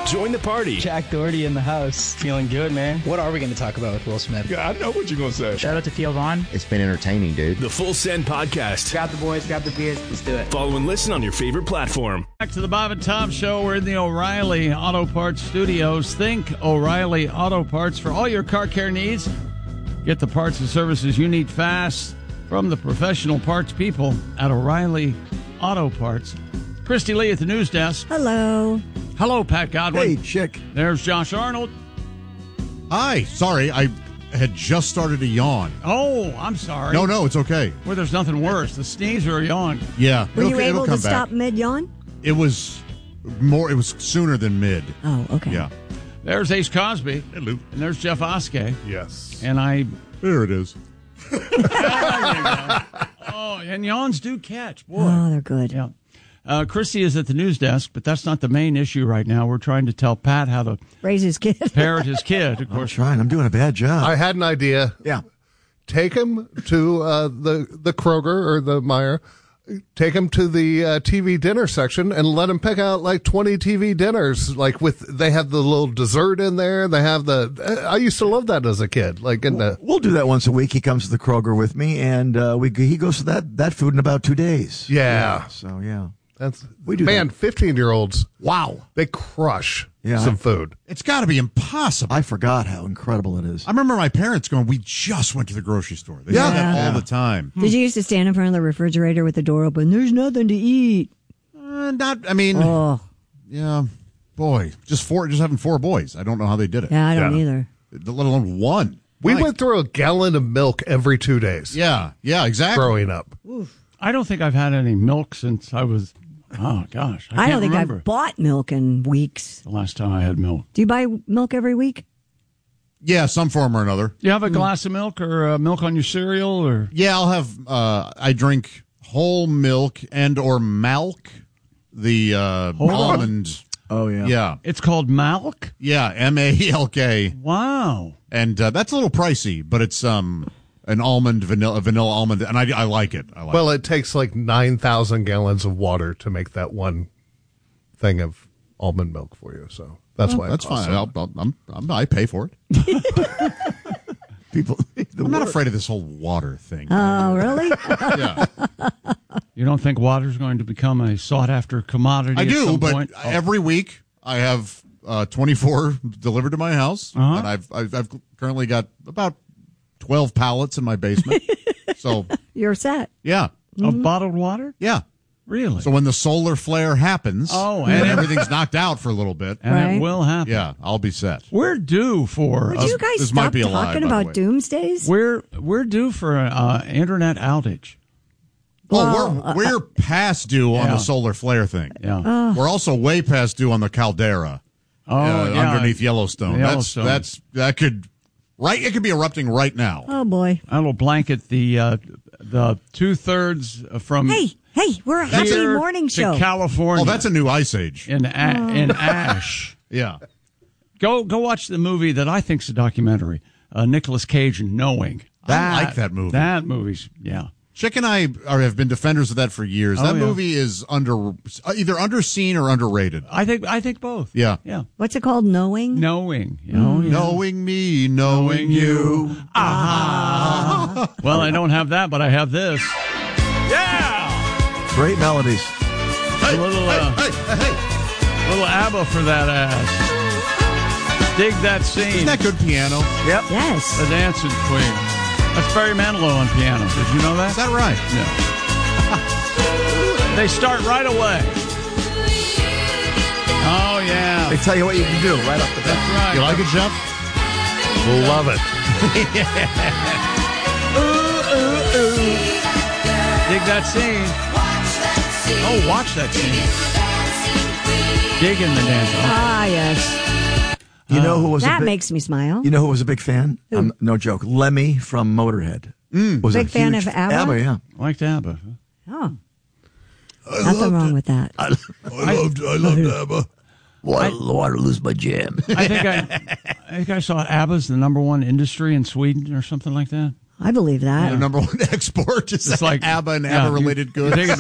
Join the party. Jack Doherty in the house. Feeling good, man. What are we going to talk about with Will Smith? Yeah, I know what you're going to say. Shout out to Theo Vaughn. It's been entertaining, dude. The Full Send Podcast. Grab the boys, grab the beers. Let's do it. Follow and listen on your favorite platform. Back to the Bob and Tom Show. We're in the O'Reilly Auto Parts Studios. Think O'Reilly Auto Parts for all your car care needs. Get the parts and services you need fast from the professional parts people at O'Reilly Auto Parts. Christy Lee at the news desk. Hello. Hello, Pat Godwin. Hey, chick. There's Josh Arnold. Hi. Sorry, I had just started to yawn. Oh, I'm sorry. No, no, it's okay. Well, there's nothing worse. The sneeze or a yawn. Yeah. Were you it'll, able it'll to come stop back. mid-yawn? It was more. It was sooner than mid. Oh, okay. Yeah. There's Ace Cosby. Hello. And there's Jeff Oskey. Yes. And I... There it is. There you go. Oh, and yawns do catch. Boy. Oh, they're good. Yeah. Uh, Christy is at the news desk, but that's not the main issue right now. We're trying to tell Pat how to raise his kid, parent his kid. Of course, I'm trying. I'm doing a bad job. I had an idea. Yeah, take him to uh, the the Kroger or the Meijer. Take him to the uh, T V dinner section and let him pick out like twenty T V dinners. Like with, they have the little dessert in there. They have the. I used to love that as a kid. Like in the. We'll do that once a week. He comes to the Kroger with me, and uh, we he goes to that that food in about two days. Yeah. yeah so yeah, that's we do. Man, fifteen year olds. Wow, they crush yeah. some food. It's got to be impossible. I forgot how incredible it is. I remember my parents going, "We just went to the grocery store." They Yeah. say that Yeah. all the time. Did you used to stand in front of the refrigerator with the door open? There's nothing to eat. Uh, not. I mean. Oh. Yeah. Boy, just four. Just having four boys. I don't know how they did it. Yeah, I don't either. Let alone one. We Like- went through a gallon of milk every two days. Yeah. Yeah. Exactly. Growing up. I don't think I've had any milk since I was. Oh gosh, I, I, can't don't think remember I've bought milk in weeks. the last time I had milk. Do you buy milk every week? Yeah, some form or another. Do you have a glass of milk or uh, milk on your cereal or? Yeah, I'll have. Uh, I drink whole milk and or milk, the uh, Whole almond. Oh yeah, yeah. It's called Malk. Yeah, M A L K. Wow. And uh, that's a little pricey, but it's um an almond vanilla vanilla almond, and I, I like it. I like Well, it. it takes like nine thousand gallons of water to make that one thing of almond milk for you. So that's Well, why it that's costs fine. so I'll, I'll, I'm, I'm I pay for it. People, I'm not afraid of this whole water thing. Oh, really? yeah. You don't think water's going to become a sought after commodity? I at do, some but point? Oh. every week I have uh, twenty-four delivered to my house, Uh-huh. and I've, I've I've currently got about twelve pallets in my basement. So You're set. yeah, Of bottled water? yeah. Really? So when the solar flare happens, Oh, and and- everything's knocked out for a little bit, and Right. it will happen. yeah, I'll be set. We're due for. Would a- you guys this might stop be a lie, talking by the about way. doomsdays? We're we're due for an uh, internet outage. Well, oh, we're we're past due on Yeah. the solar flare thing. Yeah. Oh. We're also way past due on the caldera. Oh, uh, yeah. underneath Yellowstone. Yellowstone. That's that's that could right. It could be erupting right now. Oh, boy. That'll blanket the uh, the two thirds from Hey, hey, we're a happy here morning to show. California. Oh, that's a new ice age. in a- Oh. in ash. Yeah. Go go watch the movie that I think's a documentary. Uh, Nicolas Cage and Knowing. I like that movie. That movie's yeah. Chick and I are, have been defenders of that for years. Oh, that yeah. movie is under uh, either underseen or underrated. I think I think both. Yeah. Yeah. What's it called? Knowing? Knowing. Oh, yeah. Knowing me, knowing, you. Ah. Well, I don't have that, but I have this. Yeah. Great melodies. a little uh, Hey, hey. little ABBA for that ass. Dig that scene. Isn't that good piano? Yep. Yes. The Dancing Queen. That's Barry Manilow on piano. Did you know that? Is that right? Yeah. They start right away. Oh, yeah. They tell you what you can do right off the bat. That's right. You like it, Jeff? Love it. Ooh, ooh, ooh. Dig that scene. Oh, watch that scene. Digging the dance. Ah, yes. You know who was That a big, makes me smile. You know who was a big fan? Who? Um, no joke. Lemmy from Motorhead. Mm. Was Big a fan huge of ABBA? ABBA, yeah. Liked ABBA. Oh. Nothing wrong with that. I, I loved, I loved ABBA. Well, I don't want to lose my jam. I think I, I think I saw ABBA's the number one industry in Sweden or something like that. I believe that. The number one export is It's like ABBA and yeah, ABBA related you, goods. You think, it'd be,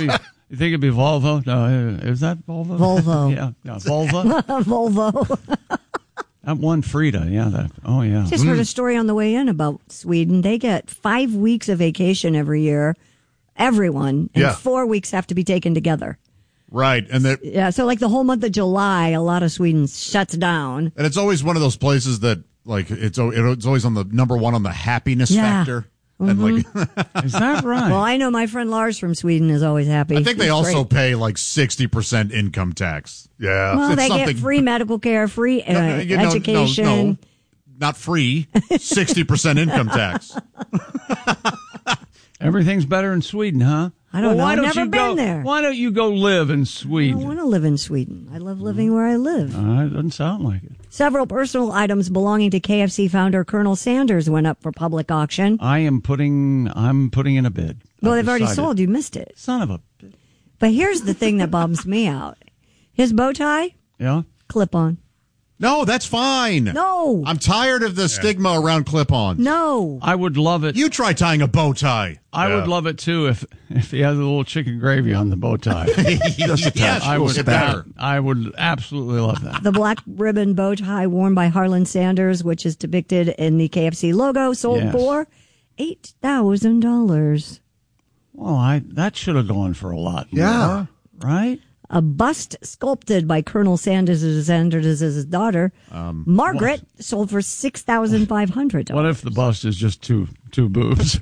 You think it'd be Volvo? No, is that Volvo? Volvo. yeah, yeah, Volvo. Volvo. That one Frida, yeah. That. Oh, yeah. Just heard a story on the way in about Sweden. They get five weeks of vacation every year, everyone, and Yeah. four weeks have to be taken together. Right, and that, Yeah, so like the whole month of July, a lot of Sweden shuts down. and it's always one of those places that like it's al- it's always on the number one on the happiness Yeah. factor. And like, is that right? Well, I know my friend Lars from Sweden is always happy. I think they He's also great. pay like sixty percent income tax. Yeah, Well, It's they something- get free medical care, free uh, No, no, you know, no, education. no, not free. Sixty percent income tax. Everything's better in Sweden, huh? I don't well, know. Why I've don't never you been go, there. Why don't you go live in I Sweden? don't want to live in Sweden. I love living where I live. Uh, it doesn't sound like it. Several personal items belonging to K F C founder Colonel Sanders went up for public auction. I am putting. I'm putting in a bid. Well, I've they've already decided. sold. You missed it. Son of a. But here's the thing that bums me out. His bow tie, Yeah. clip on. No, that's fine. No. I'm tired of the stigma around clip-ons. No. I would love it. You try tying a bow tie. I would love it too if if he has a little chicken gravy on the bow tie. Just a touch. I A little would. spatter. I would absolutely love that. The black ribbon bow tie worn by Harlan Sanders, which is depicted in the K F C logo, sold Yes. for eight thousand dollars. Well, I that should have gone for a lot more. Yeah. Right? A bust sculpted by Colonel Sanders' Sanders' daughter, Um, Margaret, sold for six thousand five hundred dollars. What if the bust is just two two boobs?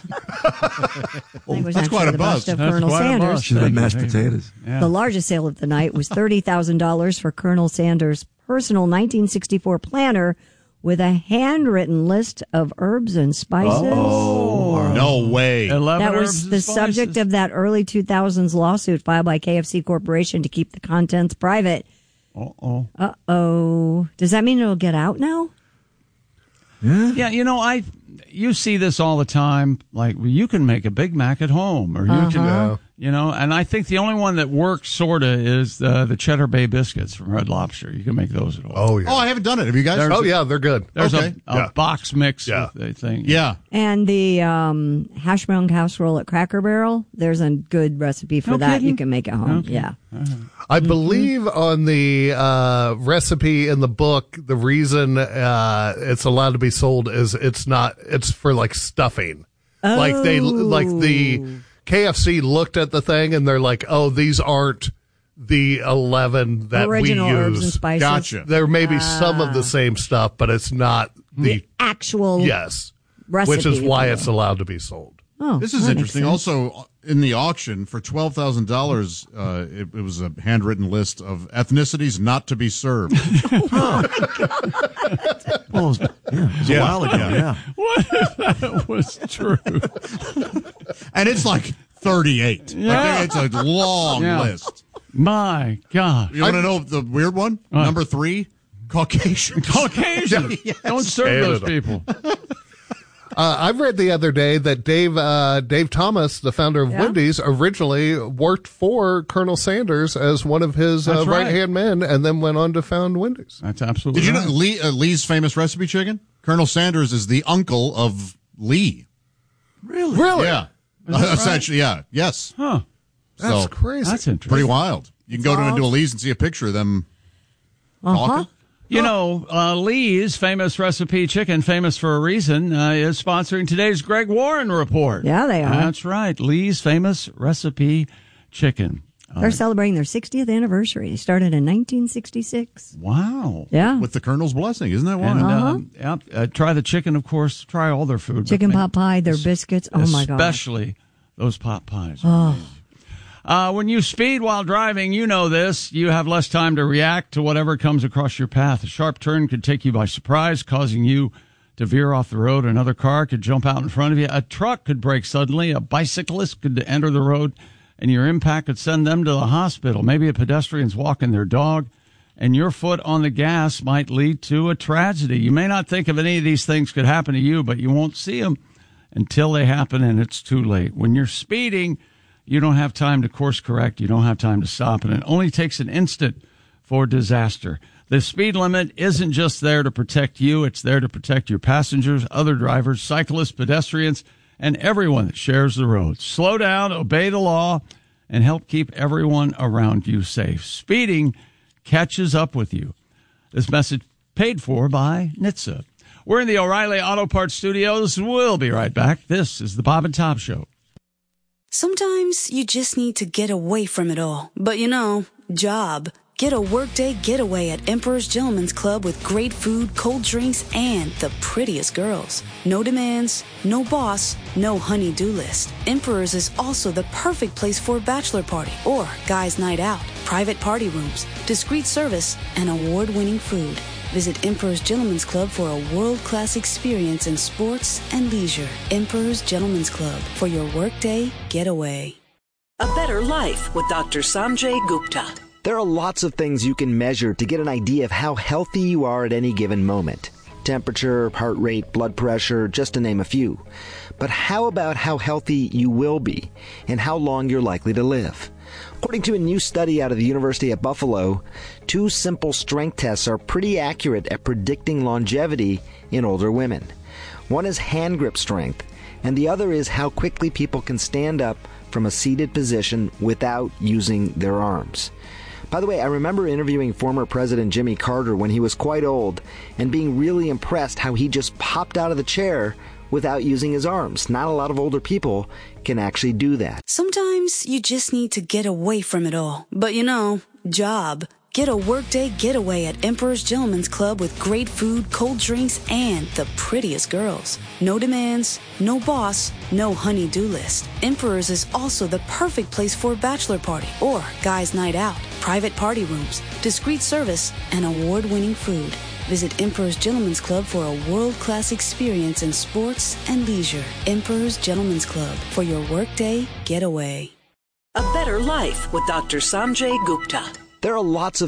That's quite a bust. Of Colonel Sanders. She's like mashed potatoes. The largest sale of the night was thirty thousand dollars for Colonel Sanders' personal nineteen sixty-four planner with a handwritten list of herbs and spices. Oh, no way. That was the subject of that early two thousands lawsuit filed by K F C Corporation to keep the contents private. Uh-oh. Uh-oh. Does that mean it'll get out now? Yeah, you know, I you see this all the time. Like, well, you can make a Big Mac at home, or you Uh-huh. can, Yeah. you know. And I think the only one that works sorta is the the Cheddar Bay biscuits from Red Lobster. You can make those at home. Oh, yeah. Oh, I haven't done it. Have you guys? There's oh, a- yeah, they're good. There's Okay. a, a Yeah. box mix Yeah. with the thing. Yeah. And the um, hash brown casserole at Cracker Barrel, there's a good recipe for No that. kidding? You can make at home. Okay. Yeah. I Mm-hmm. believe on the uh, recipe in the book, the reason uh, it's allowed to be sold is it's not. It's for like stuffing. Like they like the K F C looked at the thing and they're like, oh, these aren't the eleven that Original we use. herbs and spices. Gotcha. There may be some of the same stuff, but it's not the, The actual yes, recipe. which is if why you it's will. allowed to be sold. Oh, This is that makes interesting. sense. Also, in the auction for twelve thousand dollars, uh, it, it was a handwritten list of ethnicities not to be served. Well, it was, yeah, it was a while ago. Yeah. What if that was true? And it's like thirty-eight. Yeah. Like, it's a long Yeah. list. My gosh. You want to know the weird one? What? Number three, Caucasian. Caucasian. Yes. Don't serve those Canada. people. Uh, I've read the other day that Dave uh, Dave Thomas, the founder of Yeah. Wendy's, originally worked for Colonel Sanders as one of his uh, That's right. right hand men, and then went on to found Wendy's. That's absolutely Did you right. know Lee, uh, Lee's famous recipe chicken? Colonel Sanders is the uncle of Lee. Really? Really? Yeah. Is that Essentially, yeah. Yes. Huh. That's So, crazy. That's interesting. pretty wild. You can go to Wild. into a Lee's and see a picture of them Uh-huh. talking. You know, uh, Lee's famous recipe chicken, famous for a reason, uh, is sponsoring today's Greg Warren Report. Yeah, they are. That's right. Lee's famous recipe chicken. Uh, They're celebrating their sixtieth anniversary. They started in nineteen sixty-six. wow. Yeah. With the Colonel's blessing. Isn't that wild? And Uh-huh. um, yeah, uh, try the chicken, of course. Try all their food. but Chicken ma- pot pie, their biscuits. Oh, my God. Especially those pot pies. Oh. Uh, when you speed while driving, you know this. You have less time to react to whatever comes across your path. A sharp turn could take you by surprise, causing you to veer off the road. Another car could jump out in front of you. A truck could brake suddenly. A bicyclist could enter the road, and your impact could send them to the hospital. Maybe a pedestrian's walking their dog, and your foot on the gas might lead to a tragedy. You may not think of any of these things could happen to you, but you won't see them until they happen, and it's too late. When you're speeding, you don't have time to course correct. You don't have time to stop. And it only takes an instant for disaster. The speed limit isn't just there to protect you. It's there to protect your passengers, other drivers, cyclists, pedestrians, and everyone that shares the road. Slow down, obey the law, and help keep everyone around you safe. Speeding catches up with you. This message paid for by N H T S A. We're in the O'Reilly Auto Parts Studios. We'll be right back. This is the Bob and Tom Show. Sometimes you just need to get away from it all. But you know, job. Get a workday getaway at Emperor's Gentleman's Club with great food, cold drinks, and the prettiest girls. No demands, no boss, no honey-do list. Emperor's is also the perfect place for a bachelor party or guys' night out. Private party rooms, discreet service, and award-winning food. Visit Emperor's Gentleman's Club for a world-class experience in sports and leisure. Emperor's Gentleman's Club for your workday getaway. A better life with Doctor Sanjay Gupta. There are lots of things you can measure to get an idea of how healthy you are at any given moment. Temperature, heart rate, blood pressure, just to name a few. But how about how healthy you will be and how long you're likely to live? According to a new study out of the University at Buffalo, two simple strength tests are pretty accurate at predicting longevity in older women. One is hand grip strength, and the other is how quickly people can stand up from a seated position without using their arms. By the way, I remember interviewing former President Jimmy Carter when he was quite old and being really impressed how he just popped out of the chair without using his arms. Not a lot of older people can actually do that. Sometimes you just need to get away from it all. But you know, job. Get a workday getaway at Emperor's Gentleman's Club with great food, cold drinks, and the prettiest girls. No demands, no boss, no honey-do list. Emperor's is also the perfect place for a bachelor party or guys' night out. Private party rooms, discreet service, and award-winning food. Visit Emperor's Gentleman's Club for a world-class experience in sports and leisure. Emperor's Gentleman's Club for your workday getaway. A better life with Doctor Sanjay Gupta. There are lots of